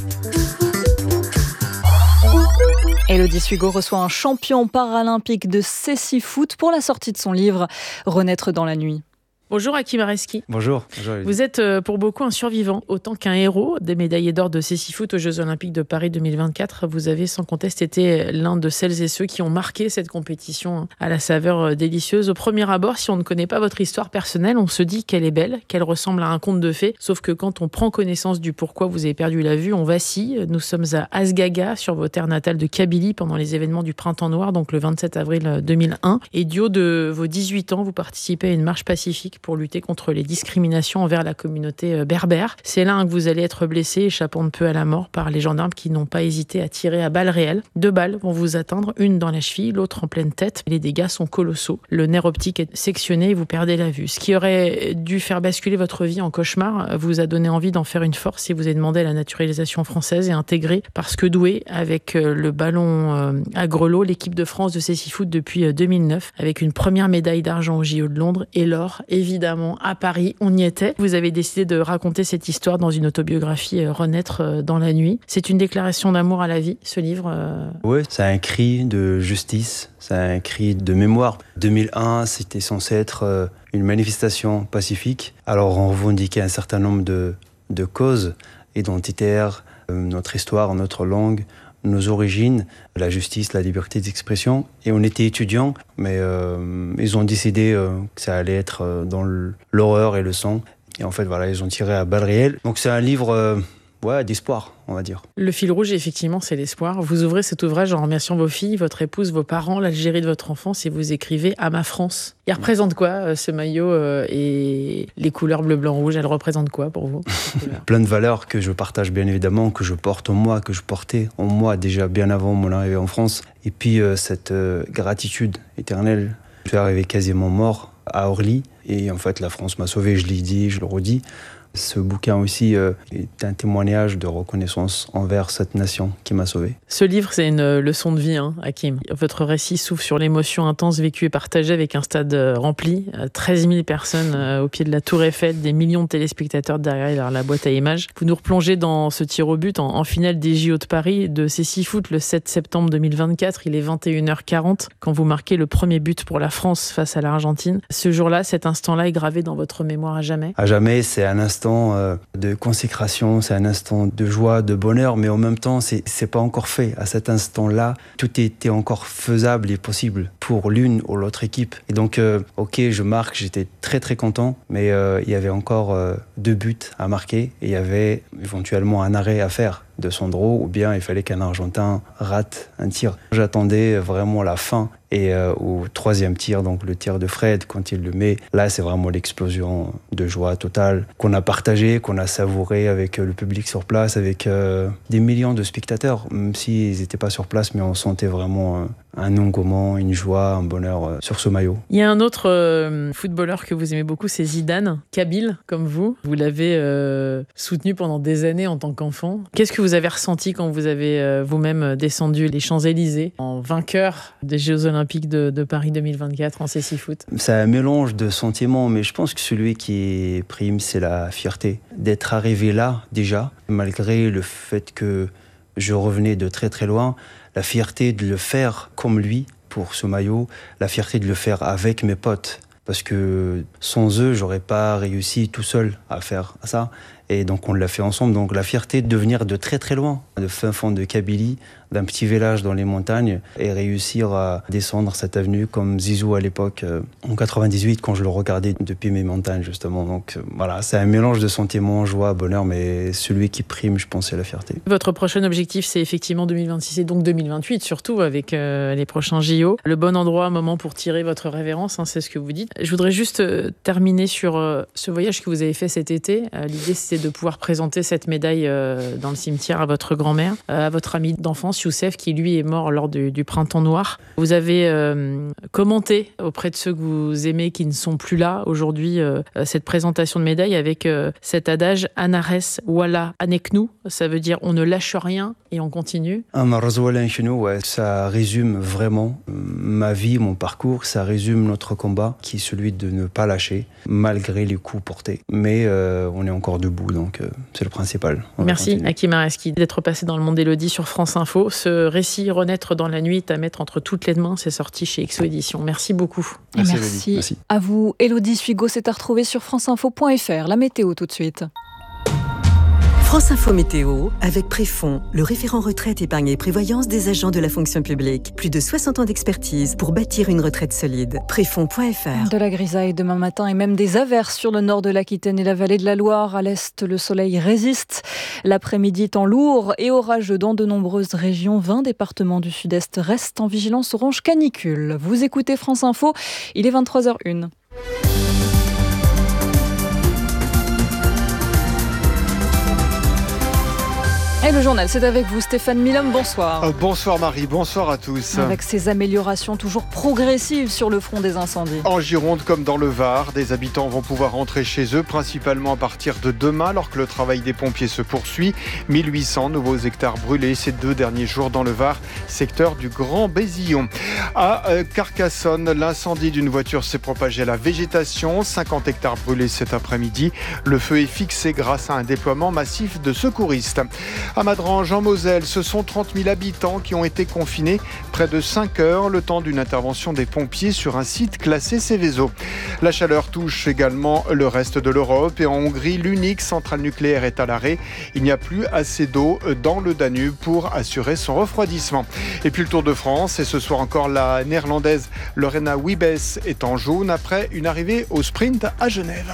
Élodie Sugo reçoit un champion paralympique de cécifoot pour la sortie de son livre « Renaître dans la nuit ». Bonjour Hakim Areski. Bonjour. Vous êtes pour beaucoup un survivant, autant qu'un héros des médaillés d'or de cécifoot aux Jeux Olympiques de Paris 2024. Vous avez sans conteste été l'un de celles et ceux qui ont marqué cette compétition à la saveur délicieuse. Au premier abord, si on ne connaît pas votre histoire personnelle, on se dit qu'elle est belle, qu'elle ressemble à un conte de fées. Sauf que quand on prend connaissance du pourquoi vous avez perdu la vue, on vacille. Nous sommes à Asgaga, sur vos terres natales de Kabylie, pendant les événements du Printemps Noir, donc le 27 avril 2001. Et du haut de vos 18 ans, vous participez à une marche pacifique pour lutter contre les discriminations envers la communauté berbère. C'est là que vous allez être blessé, échappant de peu à la mort par les gendarmes qui n'ont pas hésité à tirer à balles réelles. 2 balles vont vous atteindre, une dans la cheville, l'autre en pleine tête. Les dégâts sont colossaux. Le nerf optique est sectionné et vous perdez la vue. Ce qui aurait dû faire basculer votre vie en cauchemar vous a donné envie d'en faire une force et vous avez demandé la naturalisation française et intégré parce que doué avec le ballon à grelots, l'équipe de France de cécifoot depuis 2009 avec une première médaille d'argent au JO de Londres et l'or, évidemment, à Paris, on y était. Vous avez décidé de raconter cette histoire dans une autobiographie Renaître dans la nuit. C'est une déclaration d'amour à la vie, ce livre. Oui, c'est un cri de justice, c'est un cri de mémoire. 2001, c'était censé être une manifestation pacifique. Alors on revendiquait un certain nombre de causes identitaires, notre histoire, notre langue, nos origines, la justice, la liberté d'expression. Et on était étudiants, mais ils ont décidé que ça allait être dans l'horreur et le sang. Et en fait, voilà, ils ont tiré à balles réelles. Donc c'est un livre d'espoir, on va dire. Le fil rouge, effectivement, c'est l'espoir. Vous ouvrez cet ouvrage en remerciant vos filles, votre épouse, vos parents, l'Algérie de votre enfance, et vous écrivez « À ma France ». Il représente quoi, ce maillot et les couleurs bleu, blanc, rouge? Elles représentent quoi pour vous? Plein de valeurs que je partage bien évidemment, que je porte en moi, que je portais en moi déjà bien avant mon arrivée en France. Et puis cette gratitude éternelle. Je suis arrivé quasiment mort à Orly. Et en fait, la France m'a sauvé, je l'ai dit, je le redis. Ce bouquin aussi est un témoignage de reconnaissance envers cette nation qui m'a sauvé. Ce livre, c'est une leçon de vie, Hakim. Votre récit s'ouvre sur l'émotion intense vécue et partagée avec un stade rempli. 13 000 personnes au pied de la Tour Eiffel, des millions de téléspectateurs derrière la boîte à images. Vous nous replongez dans ce tir au but en finale des JO de Paris de Cécifoot le 7 septembre 2024. Il est 21h40 quand vous marquez le premier but pour la France face à l'Argentine. Ce jour-là, cet instant-là est gravé dans votre mémoire à jamais? À jamais, c'est un instant de consécration, c'est un instant de joie, de bonheur, mais en même temps, c'est pas encore fait. À cet instant-là, tout était encore faisable et possible pour l'une ou l'autre équipe. Et donc, je marque, j'étais très très content, mais il y avait encore 2 buts à marquer et il y avait éventuellement un arrêt à faire de Sandro, ou bien il fallait qu'un Argentin rate un tir. J'attendais vraiment la fin. Et au 3e tir, donc le tir de Fred, quand il le met, là c'est vraiment l'explosion de joie totale qu'on a partagée, qu'on a savourée avec le public sur place, avec des millions de spectateurs, même s'ils n'étaient pas sur place, mais on sentait vraiment un engouement, une joie, un bonheur sur ce maillot. Il y a un autre footballeur que vous aimez beaucoup, c'est Zidane, kabyle comme vous. Vous l'avez soutenu pendant des années en tant qu'enfant. Qu'est-ce que vous avez ressenti quand vous avez vous-même descendu les Champs-Élysées en vainqueur des Jeux Olympiques de Paris 2024 en Cécifoot? C'est un mélange de sentiments, mais je pense que celui qui prime, c'est la fierté d'être arrivé là déjà, malgré le fait que je revenais de très très loin. La fierté de le faire comme lui pour ce maillot, la fierté de le faire avec mes potes. Parce que sans eux, j'aurais pas réussi tout seul à faire ça. Et donc on l'a fait ensemble. Donc la fierté de venir de très très loin, de fin fond de Kabylie, d'un petit village dans les montagnes, et réussir à descendre cette avenue comme Zizou à l'époque, en 98, quand je le regardais depuis mes montagnes justement. Donc voilà, c'est un mélange de sentiments, joie, bonheur, mais celui qui prime, je pense, c'est la fierté. Votre prochain objectif, c'est effectivement 2026 et donc 2028, surtout avec les prochains JO. Le bon endroit, moment pour tirer votre révérence, c'est ce que vous dites. Je voudrais juste terminer sur ce voyage que vous avez fait cet été. L'idée, c'était de pouvoir présenter cette médaille dans le cimetière à votre grand-mère, à votre ami d'enfance, Youssef, qui lui est mort lors du printemps noir. Vous avez commenté auprès de ceux que vous aimez qui ne sont plus là aujourd'hui cette présentation de médaille avec cet adage « Anares wala aneknou », ça veut dire « on ne lâche rien et on continue ». Ça résume vraiment ma vie, mon parcours, ça résume notre combat qui est celui de ne pas lâcher malgré les coups portés. Mais on est encore debout, donc c'est le principal. Merci Hakim Areski d'être passé dans le monde d'Élodie sur France Info. Ce récit, Renaître dans la nuit, est à mettre entre toutes les mains. C'est sorti chez XO Éditions. Merci beaucoup. Merci à vous. Élodie Suigo, c'est à retrouver sur franceinfo.fr. La météo tout de suite. France Info Météo, avec Préfond, le référent retraite, épargne et prévoyance des agents de la fonction publique. Plus de 60 ans d'expertise pour bâtir une retraite solide. Préfond.fr. De la grisaille demain matin et même des averses sur le nord de l'Aquitaine et la vallée de la Loire. À l'est, le soleil résiste. L'après-midi, temps lourd et orageux dans de nombreuses régions. 20 départements du sud-est restent en vigilance orange canicule. Vous écoutez France Info, il est 23h01. Et le journal, c'est avec vous, Stéphane Milhomme, bonsoir. Bonsoir Marie, bonsoir à tous. Avec ces améliorations toujours progressives sur le front des incendies. En Gironde comme dans le Var, des habitants vont pouvoir rentrer chez eux, principalement à partir de demain, alors que le travail des pompiers se poursuit. 1800 nouveaux hectares brûlés ces 2 derniers jours dans le Var, secteur du Grand Bézillon. À Carcassonne, l'incendie d'une voiture s'est propagé à la végétation. 50 hectares brûlés cet après-midi. Le feu est fixé grâce à un déploiement massif de secouristes. À Madrange, en Moselle, ce sont 30 000 habitants qui ont été confinés près de 5 heures, le temps d'une intervention des pompiers sur un site classé Seveso. La chaleur touche également le reste de l'Europe et en Hongrie, l'unique centrale nucléaire est à l'arrêt. Il n'y a plus assez d'eau dans le Danube pour assurer son refroidissement. Et puis le Tour de France, et ce soir encore la néerlandaise Lorena Wiebes est en jaune après une arrivée au sprint à Genève.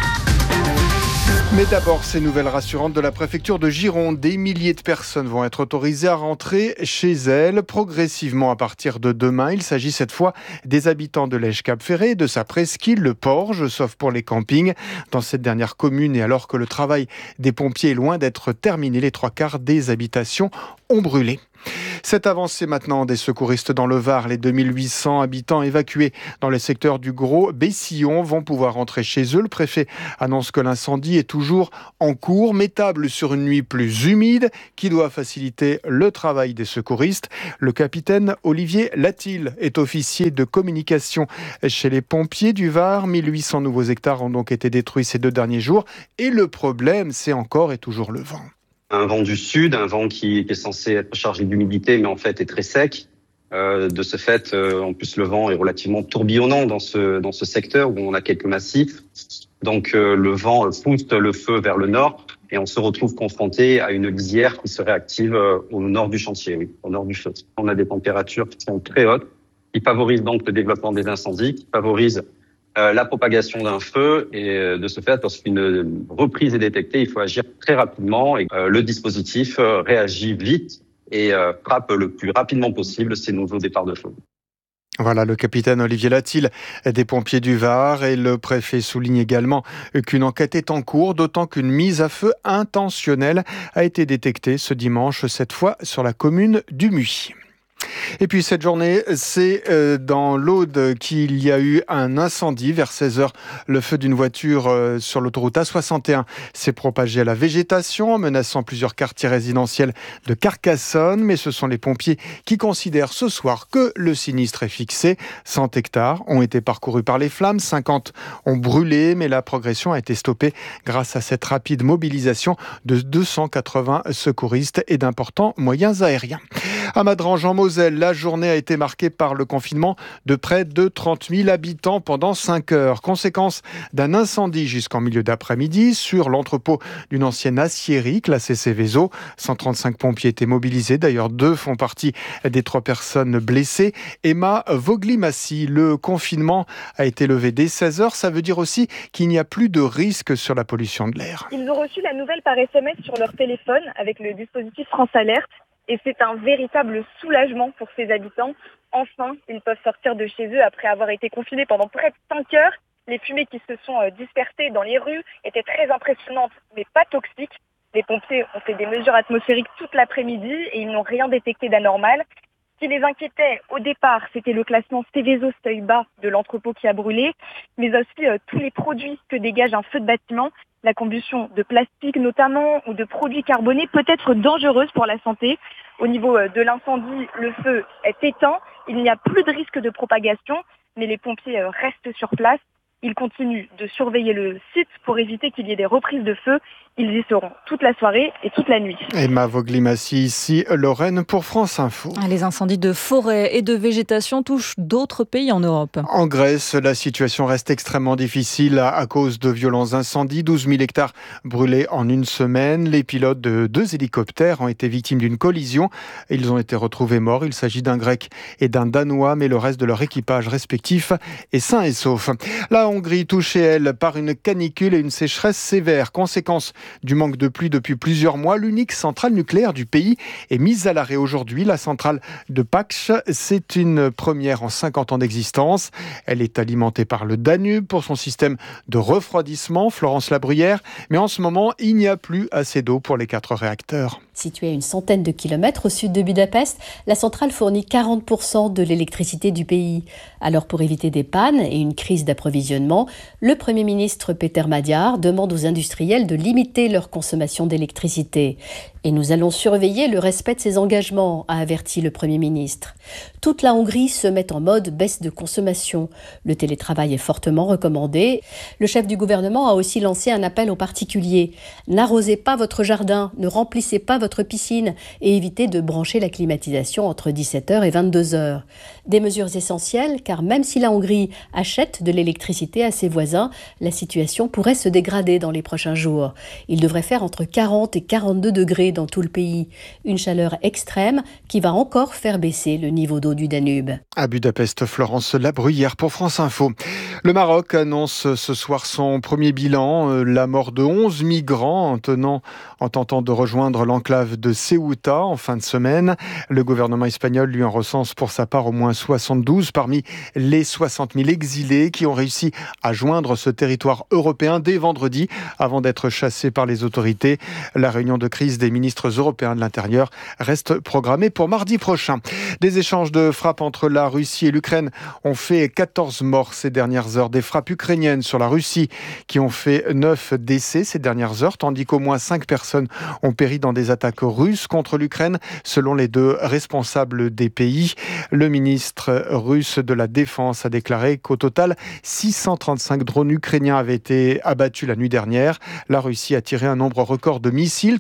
Mais d'abord, ces nouvelles rassurantes de la préfecture de Gironde. Des milliers de personnes vont être autorisées à rentrer chez elles progressivement à partir de demain. Il s'agit cette fois des habitants de Lège-Cap-Ferré, de sa presqu'île, le Porge, sauf pour les campings. Dans cette dernière commune, et alors que le travail des pompiers est loin d'être terminé, les 3/4 des habitations ont brûlé. Cette avancée maintenant des secouristes dans le Var, les 2800 habitants évacués dans le secteur du Gros-Bessillon vont pouvoir rentrer chez eux. Le préfet annonce que l'incendie est toujours en cours, mais table sur une nuit plus humide qui doit faciliter le travail des secouristes. Le capitaine Olivier Latil est officier de communication chez les pompiers du Var. 1800 nouveaux hectares ont donc été détruits ces 2 derniers jours et le problème, c'est encore et toujours le vent. Un vent du sud, un vent qui est censé être chargé d'humidité, mais en fait est très sec. De ce fait, en plus, le vent est relativement tourbillonnant dans ce secteur où on a quelques massifs. Donc, le vent pousse le feu vers le nord et on se retrouve confronté à une lisière qui serait active au nord du chantier, oui, au nord du feu. On a des températures qui sont très hautes, qui favorisent donc le développement des incendies, qui favorisent la propagation d'un feu et de ce fait, lorsqu'une reprise est détectée, il faut agir très rapidement et le dispositif réagit vite et frappe le plus rapidement possible ces nouveaux départs de feu. Voilà le capitaine Olivier Latil des pompiers du Var et le préfet souligne également qu'une enquête est en cours, d'autant qu'une mise à feu intentionnelle a été détectée ce dimanche, cette fois sur la commune du Muy. Et puis cette journée, c'est dans l'Aude qu'il y a eu un incendie vers 16h. Le feu d'une voiture sur l'autoroute A61 s'est propagé à la végétation, menaçant plusieurs quartiers résidentiels de Carcassonne. Mais ce sont les pompiers qui considèrent ce soir que le sinistre est fixé. 100 hectares ont été parcourus par les flammes, 50 ont brûlé, mais la progression a été stoppée grâce à cette rapide mobilisation de 280 secouristes et d'importants moyens aériens. À Madrange, en Moselle, la journée a été marquée par le confinement de près de 30 000 habitants pendant 5 heures. Conséquence d'un incendie jusqu'en milieu d'après-midi sur l'entrepôt d'une ancienne aciérie classée Seveso. 135 pompiers étaient mobilisés. D'ailleurs, 2 font partie des 3 personnes blessées. Emma Voglimassi, le confinement a été levé dès 16 heures. Ça veut dire aussi qu'il n'y a plus de risque sur la pollution de l'air. Ils ont reçu la nouvelle par SMS sur leur téléphone avec le dispositif France Alerte. Et c'est un véritable soulagement pour ces habitants. Enfin, ils peuvent sortir de chez eux après avoir été confinés pendant près de 5 heures. Les fumées qui se sont dispersées dans les rues étaient très impressionnantes, mais pas toxiques. Les pompiers ont fait des mesures atmosphériques toute l'après-midi et ils n'ont rien détecté d'anormal. Ce qui les inquiétait au départ, c'était le classement Seveso seuil bas de l'entrepôt qui a brûlé, mais aussi tous les produits que dégage un feu de bâtiment. La combustion de plastique notamment ou de produits carbonés peut être dangereuse pour la santé. Au niveau de l'incendie, le feu est éteint. Il n'y a plus de risque de propagation, mais les pompiers restent sur place. Ils continuent de surveiller le site pour éviter qu'il y ait des reprises de feu. Ils y seront toute la soirée et toute la nuit. Emma Voglimassi, ici Lorraine pour France Info. Les incendies de forêt et de végétation touchent d'autres pays en Europe. En Grèce, la situation reste extrêmement difficile à cause de violents incendies. 12 000 hectares brûlés en une semaine. Les pilotes de 2 hélicoptères ont été victimes d'une collision. Ils ont été retrouvés morts. Il s'agit d'un Grec et d'un Danois, mais le reste de leur équipage respectif est sain et sauf. La Hongrie touchée, elle, par une canicule et une sécheresse sévère. Conséquence du manque de pluie depuis plusieurs mois, l'unique centrale nucléaire du pays est mise à l'arrêt aujourd'hui. La centrale de Paks, c'est une première en 50 ans d'existence. Elle est alimentée par le Danube pour son système de refroidissement, Florence Labruyère. Mais en ce moment, il n'y a plus assez d'eau pour les 4 réacteurs. Située à une centaine de kilomètres au sud de Budapest, la centrale fournit 40% de l'électricité du pays. Alors pour éviter des pannes et une crise d'approvisionnement, le Premier ministre Péter Magyar demande aux industriels de limiter limiter leur consommation d'électricité. Et nous allons surveiller le respect de ces engagements, a averti le Premier ministre. Toute la Hongrie se met en mode baisse de consommation. Le télétravail est fortement recommandé. Le chef du gouvernement a aussi lancé un appel aux particuliers. N'arrosez pas votre jardin, ne remplissez pas votre piscine et évitez de brancher la climatisation entre 17h et 22h. Des mesures essentielles car même si la Hongrie achète de l'électricité à ses voisins, la situation pourrait se dégrader dans les prochains jours. Il devrait faire entre 40 et 42 degrés dans tout le pays. Une chaleur extrême qui va encore faire baisser le niveau d'eau du Danube. À Budapest, Florence Labruyère pour France Info. Le Maroc annonce ce soir son premier bilan, la mort de 11 migrants en tentant de rejoindre l'enclave de Ceuta en fin de semaine. Le gouvernement espagnol lui en recense pour sa part au moins 72 parmi les 60 000 exilés qui ont réussi à joindre ce territoire européen dès vendredi avant d'être chassés par les autorités. La réunion de crise des ministres européens de l'Intérieur reste programmée pour mardi prochain. Des échanges de frappes entre la Russie et l'Ukraine ont fait 14 morts ces dernières heures. Des frappes ukrainiennes sur la Russie qui ont fait 9 décès ces dernières heures, tandis qu'au moins 5 personnes ont péri dans des attaques russes contre l'Ukraine, selon les deux responsables des pays. Le ministre russe de la Défense a déclaré qu'au total, 635 drones ukrainiens avaient été abattus la nuit dernière. La Russie a tiré un nombre record de missiles,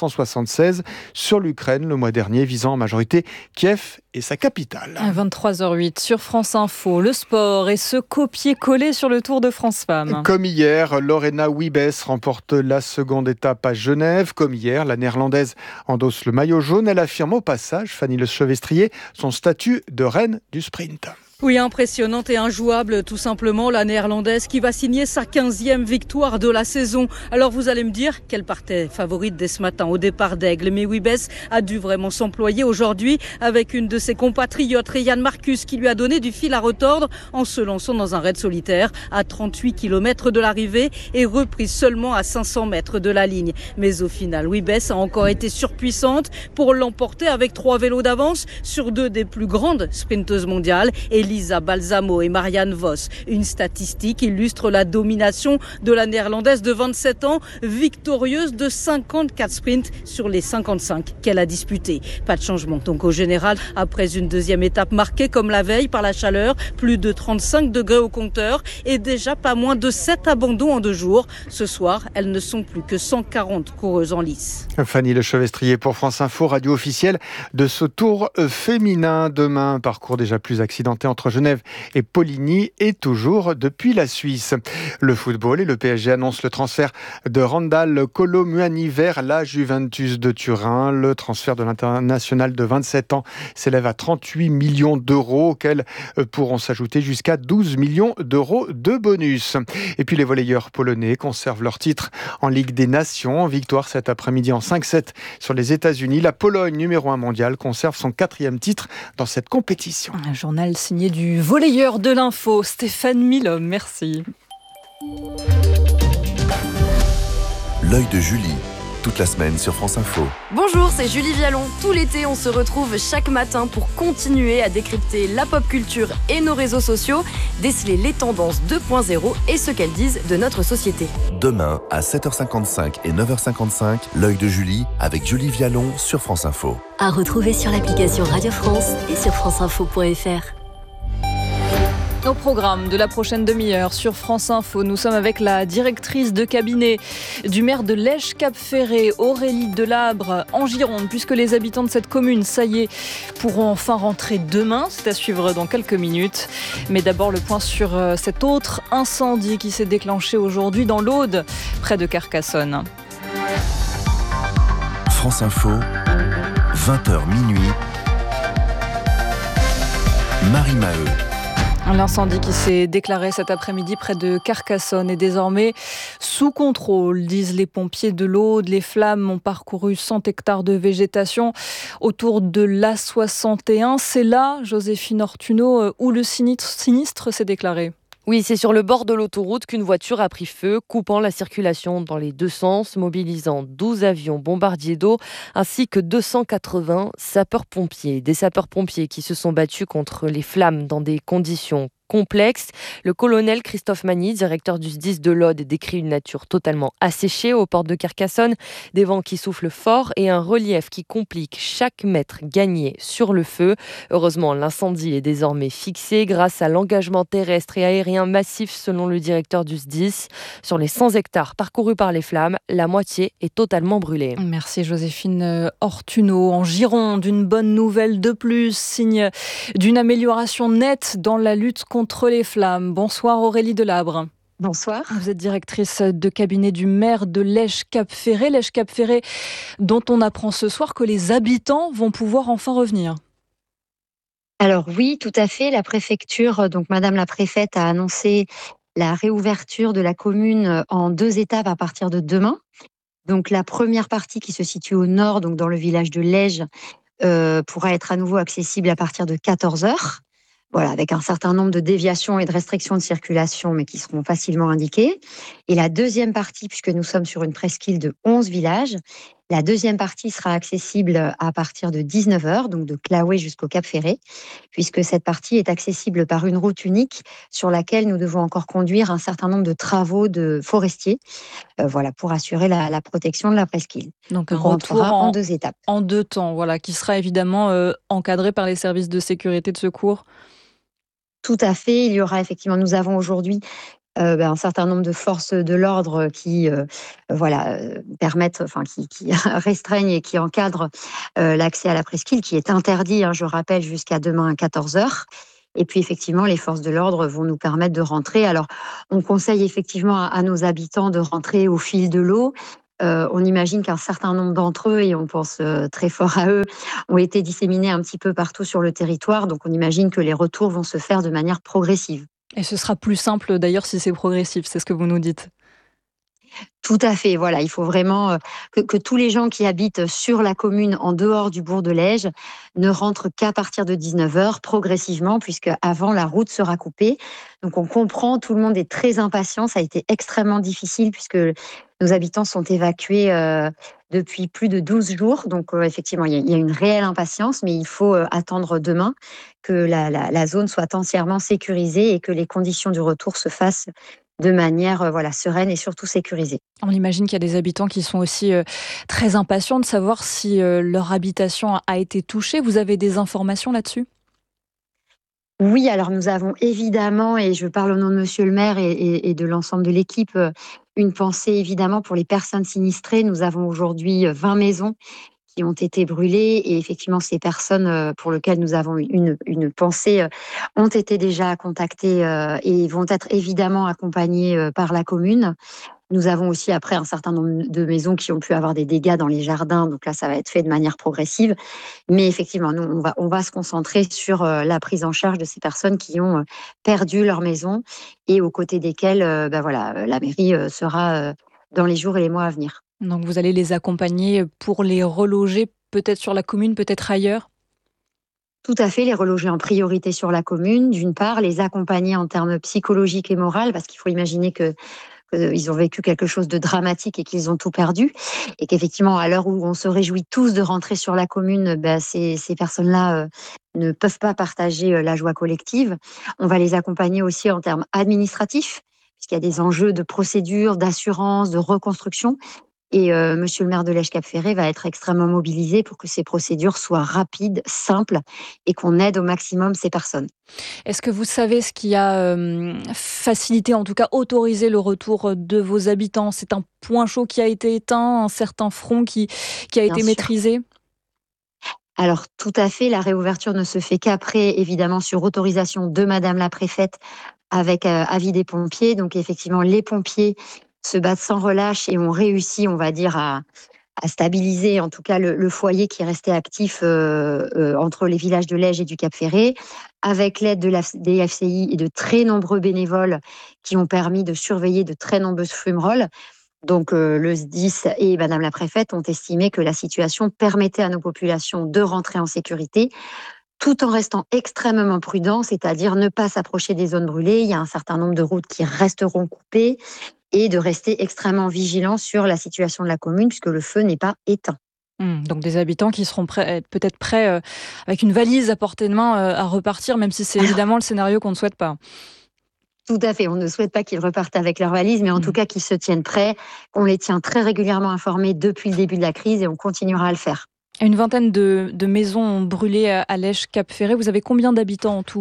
376, sur l'Ukraine le mois dernier, visant en majorité Kiev et sa capitale. À 23h08 sur France Info, le sport et ce copier-coller sur le Tour de France Femmes. Comme hier, Lorena Wiebes remporte la seconde étape à Genève. Comme hier, la Néerlandaise endosse le maillot jaune. Elle affirme au passage, Fanny Le Chevestrier, son statut de reine du sprint. Oui, impressionnante et injouable, tout simplement, la Néerlandaise qui va signer sa 15e victoire de la saison. Alors vous allez me dire qu'elle partait favorite dès ce matin au départ d'Aigle, mais Wiebes a dû vraiment s'employer aujourd'hui avec une de ses compatriotes, Ryan Marcus, qui lui a donné du fil à retordre en se lançant dans un raid solitaire à 38 km de l'arrivée et reprise seulement à 500 mètres de la ligne. Mais au final, Wiebes a encore été surpuissante pour l'emporter avec 3 vélos d'avance sur 2 des plus grandes sprinteuses mondiales, Elisa Balsamo et Marianne Vos. Une statistique illustre la domination de la Néerlandaise de 27 ans, victorieuse de 54 sprints sur les 55 qu'elle a disputés. Pas de changement donc au général, après une deuxième étape marquée comme la veille par la chaleur, plus de 35 degrés au compteur et déjà pas moins de 7 abandons en 2 jours. Ce soir, elles ne sont plus que 140 coureuses en lice. Fanny Le Chevestrier pour France Info, radio officielle de ce Tour féminin. Demain, parcours déjà plus accidenté entre Genève et Poligny et toujours depuis la Suisse. Le football et le PSG annoncent le transfert de Randal Kolo Muani vers la Juventus de Turin. Le transfert de l'international de 27 ans s'élève à 38 millions d'euros auxquels pourront s'ajouter jusqu'à 12 millions d'euros de bonus. Et puis les volleyeurs polonais conservent leur titre en Ligue des Nations. Victoire cet après-midi en 5-7 sur les États-Unis. La Pologne, numéro 1 mondial, conserve son 4e titre dans cette compétition. Un journal signé du volleyeur de l'info, Stéphane Milhomme. Merci. L'œil de Julie, toute la semaine sur France Info. Bonjour, c'est Julie Vialon. Tout l'été, on se retrouve chaque matin pour continuer à décrypter la pop culture et nos réseaux sociaux, déceler les tendances 2.0 et ce qu'elles disent de notre société. Demain, à 7h55 et 9h55, l'œil de Julie avec Julie Vialon sur France Info. À retrouver sur l'application Radio France et sur franceinfo.fr. Au programme de la prochaine demi-heure sur France Info, nous sommes avec la directrice de cabinet du maire de Lège-Cap-Ferré, Aurélie Delabre, en Gironde, puisque les habitants de cette commune, ça y est, pourront enfin rentrer demain. C'est à suivre dans quelques minutes. Mais d'abord, le point sur cet autre incendie qui s'est déclenché aujourd'hui dans l'Aude, près de Carcassonne. France Info, 20h minuit. Marie Maheu. L'incendie qui s'est déclaré cet après-midi près de Carcassonne est désormais sous contrôle, disent les pompiers de l'Aude. Les flammes ont parcouru 100 hectares de végétation autour de l'A61. C'est là, Joséphine Ortuno, où le sinistre s'est déclaré. Oui, c'est sur le bord de l'autoroute qu'une voiture a pris feu, coupant la circulation dans les 2 sens, mobilisant 12 avions bombardiers d'eau ainsi que 280 sapeurs-pompiers. Des sapeurs-pompiers qui se sont battus contre les flammes dans des conditions complexe. Le colonel Christophe Magny, directeur du SDIS de l'Aude, décrit une nature totalement asséchée aux portes de Carcassonne, des vents qui soufflent fort et un relief qui complique chaque mètre gagné sur le feu. Heureusement, l'incendie est désormais fixé grâce à l'engagement terrestre et aérien massif selon le directeur du SDIS. Sur les 100 hectares parcourus par les flammes, la moitié est totalement brûlée. Merci Joséphine Ortuno. En Gironde, une bonne nouvelle de plus, signe d'une amélioration nette dans la lutte contre les flammes. Bonsoir Aurélie Delabre. Bonsoir. Vous êtes directrice de cabinet du maire de Lège-Cap-Ferré. Lège-Cap-Ferré dont on apprend ce soir que les habitants vont pouvoir enfin revenir. Alors oui, tout à fait. La préfecture, donc Madame la préfète a annoncé la réouverture de la commune en 2 étapes à partir de demain. Donc la première partie qui se situe au nord, donc dans le village de Lège, pourra être à nouveau accessible à partir de 14h. Voilà, avec un certain nombre de déviations et de restrictions de circulation, mais qui seront facilement indiquées. Et la deuxième partie, puisque nous sommes sur une presqu'île de 11 villages, la deuxième partie sera accessible à partir de 19h, donc de Claouet jusqu'au Cap Ferré, puisque cette partie est accessible par une route unique sur laquelle nous devons encore conduire un certain nombre de travaux de forestiers, voilà, pour assurer la protection de la presqu'île. Donc un on retour rentrera en 2 étapes. En 2 temps, voilà, qui sera évidemment encadré par les services de sécurité de secours. Tout à fait. Il y aura effectivement, nous avons aujourd'hui un certain nombre de forces de l'ordre qui permettent, qui restreignent et qui encadrent l'accès à la presqu'île, qui est interdit, je rappelle, jusqu'à demain à 14h. Et puis effectivement, les forces de l'ordre vont nous permettre de rentrer. Alors, on conseille effectivement à nos habitants de rentrer au fil de l'eau. On imagine qu'un certain nombre d'entre eux, et on pense très fort à eux, ont été disséminés un petit peu partout sur le territoire. Donc on imagine que les retours vont se faire de manière progressive. Et ce sera plus simple d'ailleurs si c'est progressif, c'est ce que vous nous dites. Tout à fait, voilà, il faut vraiment que tous les gens qui habitent sur la commune en dehors du bourg de Lège ne rentrent qu'à partir de 19h progressivement, puisque avant la route sera coupée. Donc on comprend, tout le monde est très impatient, ça a été extrêmement difficile puisque nos habitants sont évacués depuis plus de 12 jours. Donc effectivement, il y a une réelle impatience, mais il faut attendre demain que la zone soit entièrement sécurisée et que les conditions du retour se fassent de manière sereine et surtout sécurisée. On imagine qu'il y a des habitants qui sont aussi très impatients de savoir si leur habitation a été touchée. Vous avez des informations là-dessus ? Oui, alors nous avons évidemment, et je parle au nom de Monsieur le maire et de l'ensemble de l'équipe, une pensée évidemment pour les personnes sinistrées. Nous avons aujourd'hui 20 maisons qui ont été brûlées et effectivement ces personnes pour lesquelles nous avons une pensée ont été déjà contactées et vont être évidemment accompagnées par la commune. Nous avons aussi après un certain nombre de maisons qui ont pu avoir des dégâts dans les jardins, donc là ça va être fait de manière progressive. Mais effectivement, nous on va se concentrer sur la prise en charge de ces personnes qui ont perdu leur maison et aux côtés desquelles la mairie sera dans les jours et les mois à venir. Donc vous allez les accompagner pour les reloger peut-être sur la commune, peut-être ailleurs ? Tout à fait, les reloger en priorité sur la commune, d'une part, les accompagner en termes psychologiques et moraux, parce qu'il faut imaginer qu'ils ont vécu quelque chose de dramatique et qu'ils ont tout perdu. Et qu'effectivement, à l'heure où on se réjouit tous de rentrer sur la commune, ces personnes-là ne peuvent pas partager la joie collective. On va les accompagner aussi en termes administratifs, puisqu'il y a des enjeux de procédure, d'assurance, de reconstruction. Et Monsieur le maire de Lège-Cap-Ferré va être extrêmement mobilisé pour que ces procédures soient rapides, simples et qu'on aide au maximum ces personnes. Est-ce que vous savez ce qui a facilité, en tout cas autorisé le retour de vos habitants ? C'est un point chaud qui a été éteint, un certain front qui a été maîtrisé ? Alors tout à fait, la réouverture ne se fait qu'après, évidemment, sur autorisation de Madame la préfète avec avis des pompiers. Donc effectivement, les pompiers se battent sans relâche et ont réussi, on va dire, à stabiliser en tout cas le foyer qui est resté actif entre les villages de Lège et du Cap Ferré, avec l'aide des FCI et de très nombreux bénévoles qui ont permis de surveiller de très nombreuses fumerolles. Donc le SDIS et Madame la préfète ont estimé que la situation permettait à nos populations de rentrer en sécurité, tout en restant extrêmement prudents, c'est-à-dire ne pas s'approcher des zones brûlées. Il y a un certain nombre de routes qui resteront coupées et de rester extrêmement vigilants sur la situation de la commune puisque le feu n'est pas éteint. Donc des habitants qui seront peut-être prêts avec une valise à portée de main à repartir, même si c'est évidemment le scénario qu'on ne souhaite pas. Tout à fait, on ne souhaite pas qu'ils repartent avec leur valise, mais en tout cas qu'ils se tiennent prêts. On les tient très régulièrement informés depuis le début de la crise et on continuera à le faire. Une vingtaine de maisons ont brûlé à Lèche, Cap-Ferré. Vous avez combien d'habitants en tout ?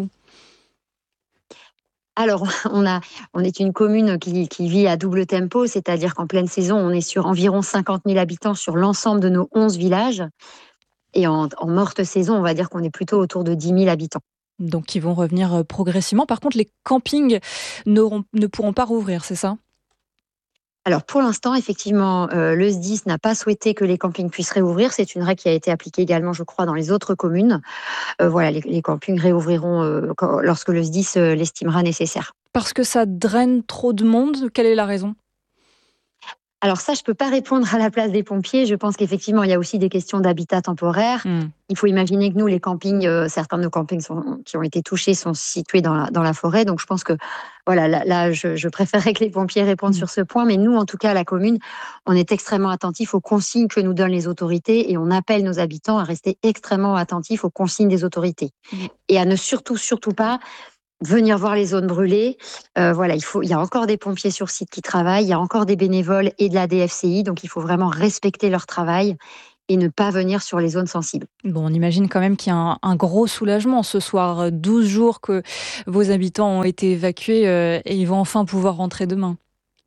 Alors, on est une commune qui vit à double tempo, c'est-à-dire qu'en pleine saison, on est sur environ 50 000 habitants sur l'ensemble de nos 11 villages. Et en morte saison, on va dire qu'on est plutôt autour de 10 000 habitants. Donc, ils vont revenir progressivement. Par contre, les campings ne pourront pas rouvrir, c'est ça ? Alors, pour l'instant, effectivement, le SDIS n'a pas souhaité que les campings puissent réouvrir. C'est une règle qui a été appliquée également, je crois, dans les autres communes. Voilà, les campings réouvriront lorsque le SDIS l'estimera nécessaire. Parce que ça draine trop de monde ? Quelle est la raison ? Alors ça, je ne peux pas répondre à la place des pompiers. Je pense qu'effectivement, il y a aussi des questions d'habitat temporaire. Il faut imaginer que nous, les campings, certains de nos campings qui ont été touchés sont situés dans la forêt. Donc je pense que voilà, là je préférerais que les pompiers répondent sur ce point. Mais nous, en tout cas, à la commune, on est extrêmement attentifs aux consignes que nous donnent les autorités et on appelle nos habitants à rester extrêmement attentifs aux consignes des autorités. Et à ne surtout pas venir voir les zones brûlées. Voilà, il y a encore des pompiers sur site qui travaillent, il y a encore des bénévoles et de la DFCI, donc il faut vraiment respecter leur travail et ne pas venir sur les zones sensibles. Bon, on imagine quand même qu'il y a un gros soulagement ce soir. 12 jours que vos habitants ont été évacués et ils vont enfin pouvoir rentrer demain.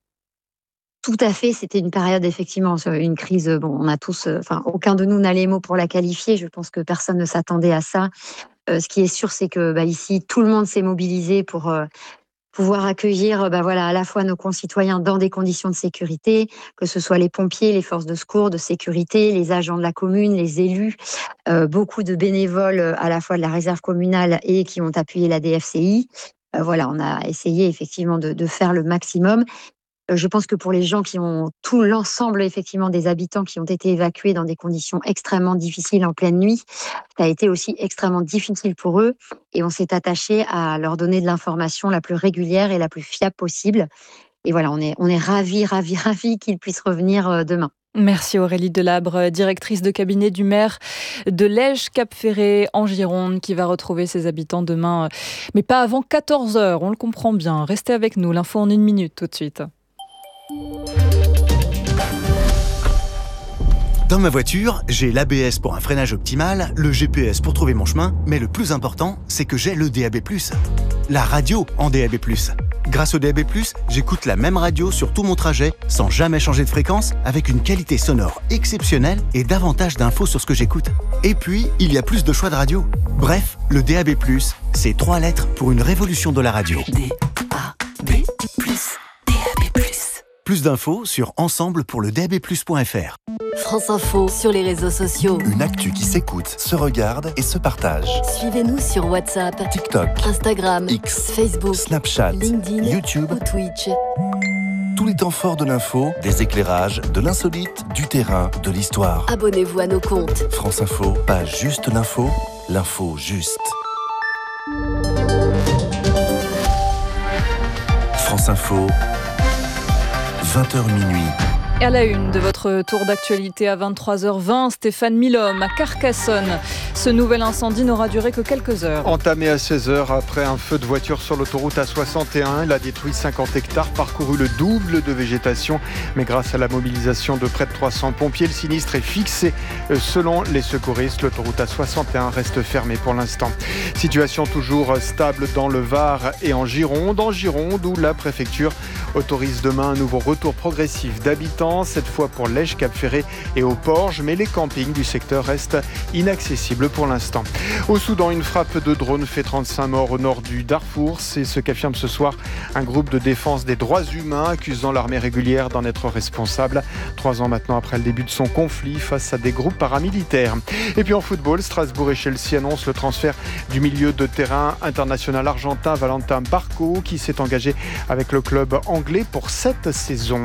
Tout à fait, c'était une période effectivement, une crise. Bon, on a tous, aucun de nous n'a les mots pour la qualifier. Je pense que personne ne s'attendait à ça. Ce qui est sûr, c'est que ici, tout le monde s'est mobilisé pour pouvoir accueillir à la fois nos concitoyens dans des conditions de sécurité, que ce soit les pompiers, les forces de secours, de sécurité, les agents de la commune, les élus, beaucoup de bénévoles à la fois de la réserve communale et qui ont appuyé la DFCI. On a essayé effectivement de faire le maximum. Je pense que pour les gens qui ont tout l'ensemble effectivement des habitants qui ont été évacués dans des conditions extrêmement difficiles en pleine nuit, ça a été aussi extrêmement difficile pour eux et on s'est attaché à leur donner de l'information la plus régulière et la plus fiable possible. Et voilà, on est ravis qu'ils puissent revenir demain. Merci Aurélie Delabre, directrice de cabinet du maire de Lèche Cap-Ferré en Gironde, qui va retrouver ses habitants demain, mais pas avant 14h, on le comprend bien. Restez avec nous, l'info en 1 minute tout de suite. Dans ma voiture, j'ai l'ABS pour un freinage optimal, le GPS pour trouver mon chemin, mais le plus important, c'est que j'ai le DAB+, la radio en DAB+. Grâce au DAB+, j'écoute la même radio sur tout mon trajet, sans jamais changer de fréquence, avec une qualité sonore exceptionnelle et davantage d'infos sur ce que j'écoute. Et puis, il y a plus de choix de radio. Bref, le DAB+, c'est 3 lettres pour une révolution de la radio. DAB+. Plus d'infos sur ensemblepourledabplus.fr. France Info sur les réseaux sociaux. Une actu qui s'écoute, se regarde et se partage. Suivez-nous sur WhatsApp, TikTok, Instagram, X, Facebook, Snapchat, LinkedIn, YouTube ou Twitch. Tous les temps forts de l'info, des éclairages, de l'insolite, du terrain, de l'histoire. Abonnez-vous à nos comptes. France Info, pas juste l'info juste. France Info, 20h minuit. Et à la une de votre tour d'actualité à 23h20, Stéphane Milhomme à Carcassonne. Ce nouvel incendie n'aura duré que quelques heures. Entamé à 16h après un feu de voiture sur l'autoroute A61, il a détruit 50 hectares, parcouru le double de végétation. Mais grâce à la mobilisation de près de 300 pompiers, le sinistre est fixé. Selon les secouristes, l'autoroute A61 reste fermée pour l'instant. Situation toujours stable dans le Var et en Gironde. En Gironde, où la préfecture autorise demain un nouveau retour progressif d'habitants, cette fois pour Lèche, Cap-Ferré et aux Porges, mais les campings du secteur restent inaccessibles pour l'instant. Au Soudan, une frappe de drone fait 35 morts au nord du Darfour. C'est ce qu'affirme ce soir un groupe de défense des droits humains accusant l'armée régulière d'en être responsable. 3 ans maintenant après le début de son conflit face à des groupes paramilitaires. Et puis en football, Strasbourg et Chelsea annoncent le transfert du milieu de terrain international argentin Valentin Barco qui s'est engagé avec le club anglais pour 7 saisons.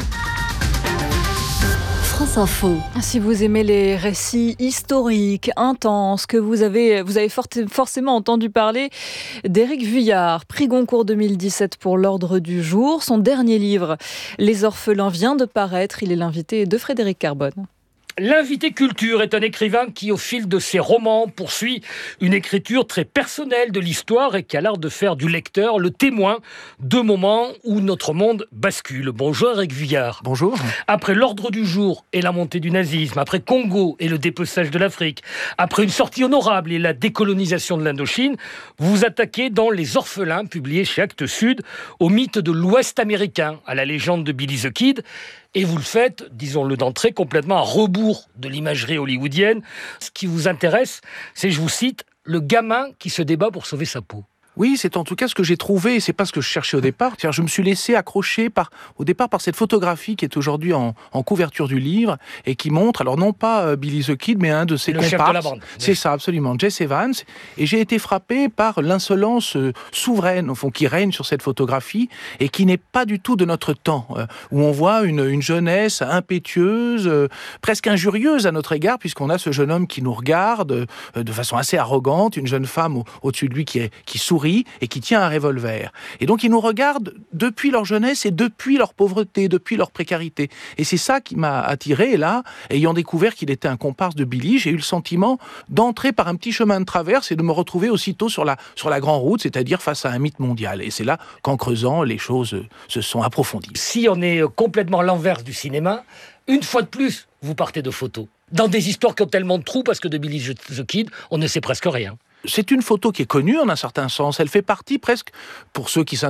France Info. Si vous aimez les récits historiques, intenses, que vous avez forcément entendu parler d'Éric Vuillard, prix Goncourt 2017 pour l'Ordre du Jour. Son dernier livre, Les Orphelins, vient de paraître. Il est l'invité de Frédéric Carbone. L'invité culture est un écrivain qui, au fil de ses romans, poursuit une écriture très personnelle de l'histoire et qui a l'art de faire du lecteur le témoin de moments où notre monde bascule. Bonjour Eric Vuillard. Bonjour. Après l'ordre du jour et la montée du nazisme, après Congo et le dépeçage de l'Afrique, après une sortie honorable et la décolonisation de l'Indochine, vous vous attaquez dans Les Orphelins, publié chez Actes Sud, au mythe de l'Ouest américain, à la légende de Billy the Kid. Et vous le faites, disons-le d'entrée, complètement à rebours de l'imagerie hollywoodienne. Ce qui vous intéresse, c'est, je vous cite, le gamin qui se débat pour sauver sa peau. Oui, c'est en tout cas ce que j'ai trouvé, et c'est pas ce que je cherchais au départ. C'est-à-dire, je me suis laissé accrocher au départ par cette photographie qui est aujourd'hui en couverture du livre et qui montre, alors non pas Billy the Kid, mais un de ses comparses. Le chef de la bande. C'est ça, absolument, Jesse Evans. Et j'ai été frappé par l'insolence souveraine, au fond, qui règne sur cette photographie et qui n'est pas du tout de notre temps, où on voit une jeunesse impétueuse, presque injurieuse à notre égard, puisqu'on a ce jeune homme qui nous regarde de façon assez arrogante, une jeune femme au-dessus de lui qui sourit et qui tient un revolver. Et donc, ils nous regardent depuis leur jeunesse et depuis leur pauvreté, depuis leur précarité. Et c'est ça qui m'a attiré. Et là, ayant découvert qu'il était un comparse de Billy, j'ai eu le sentiment d'entrer par un petit chemin de traverse et de me retrouver aussitôt sur la grande route, c'est-à-dire face à un mythe mondial. Et c'est là qu'en creusant, les choses se sont approfondies. Si on est complètement à l'inverse du cinéma, une fois de plus, vous partez de photos. Dans des histoires qui ont tellement de trous, parce que de Billy the Kid, on ne sait presque rien. C'est une photo qui est connue en un certain sens. Elle fait partie presque, pour ceux qui s'intéressent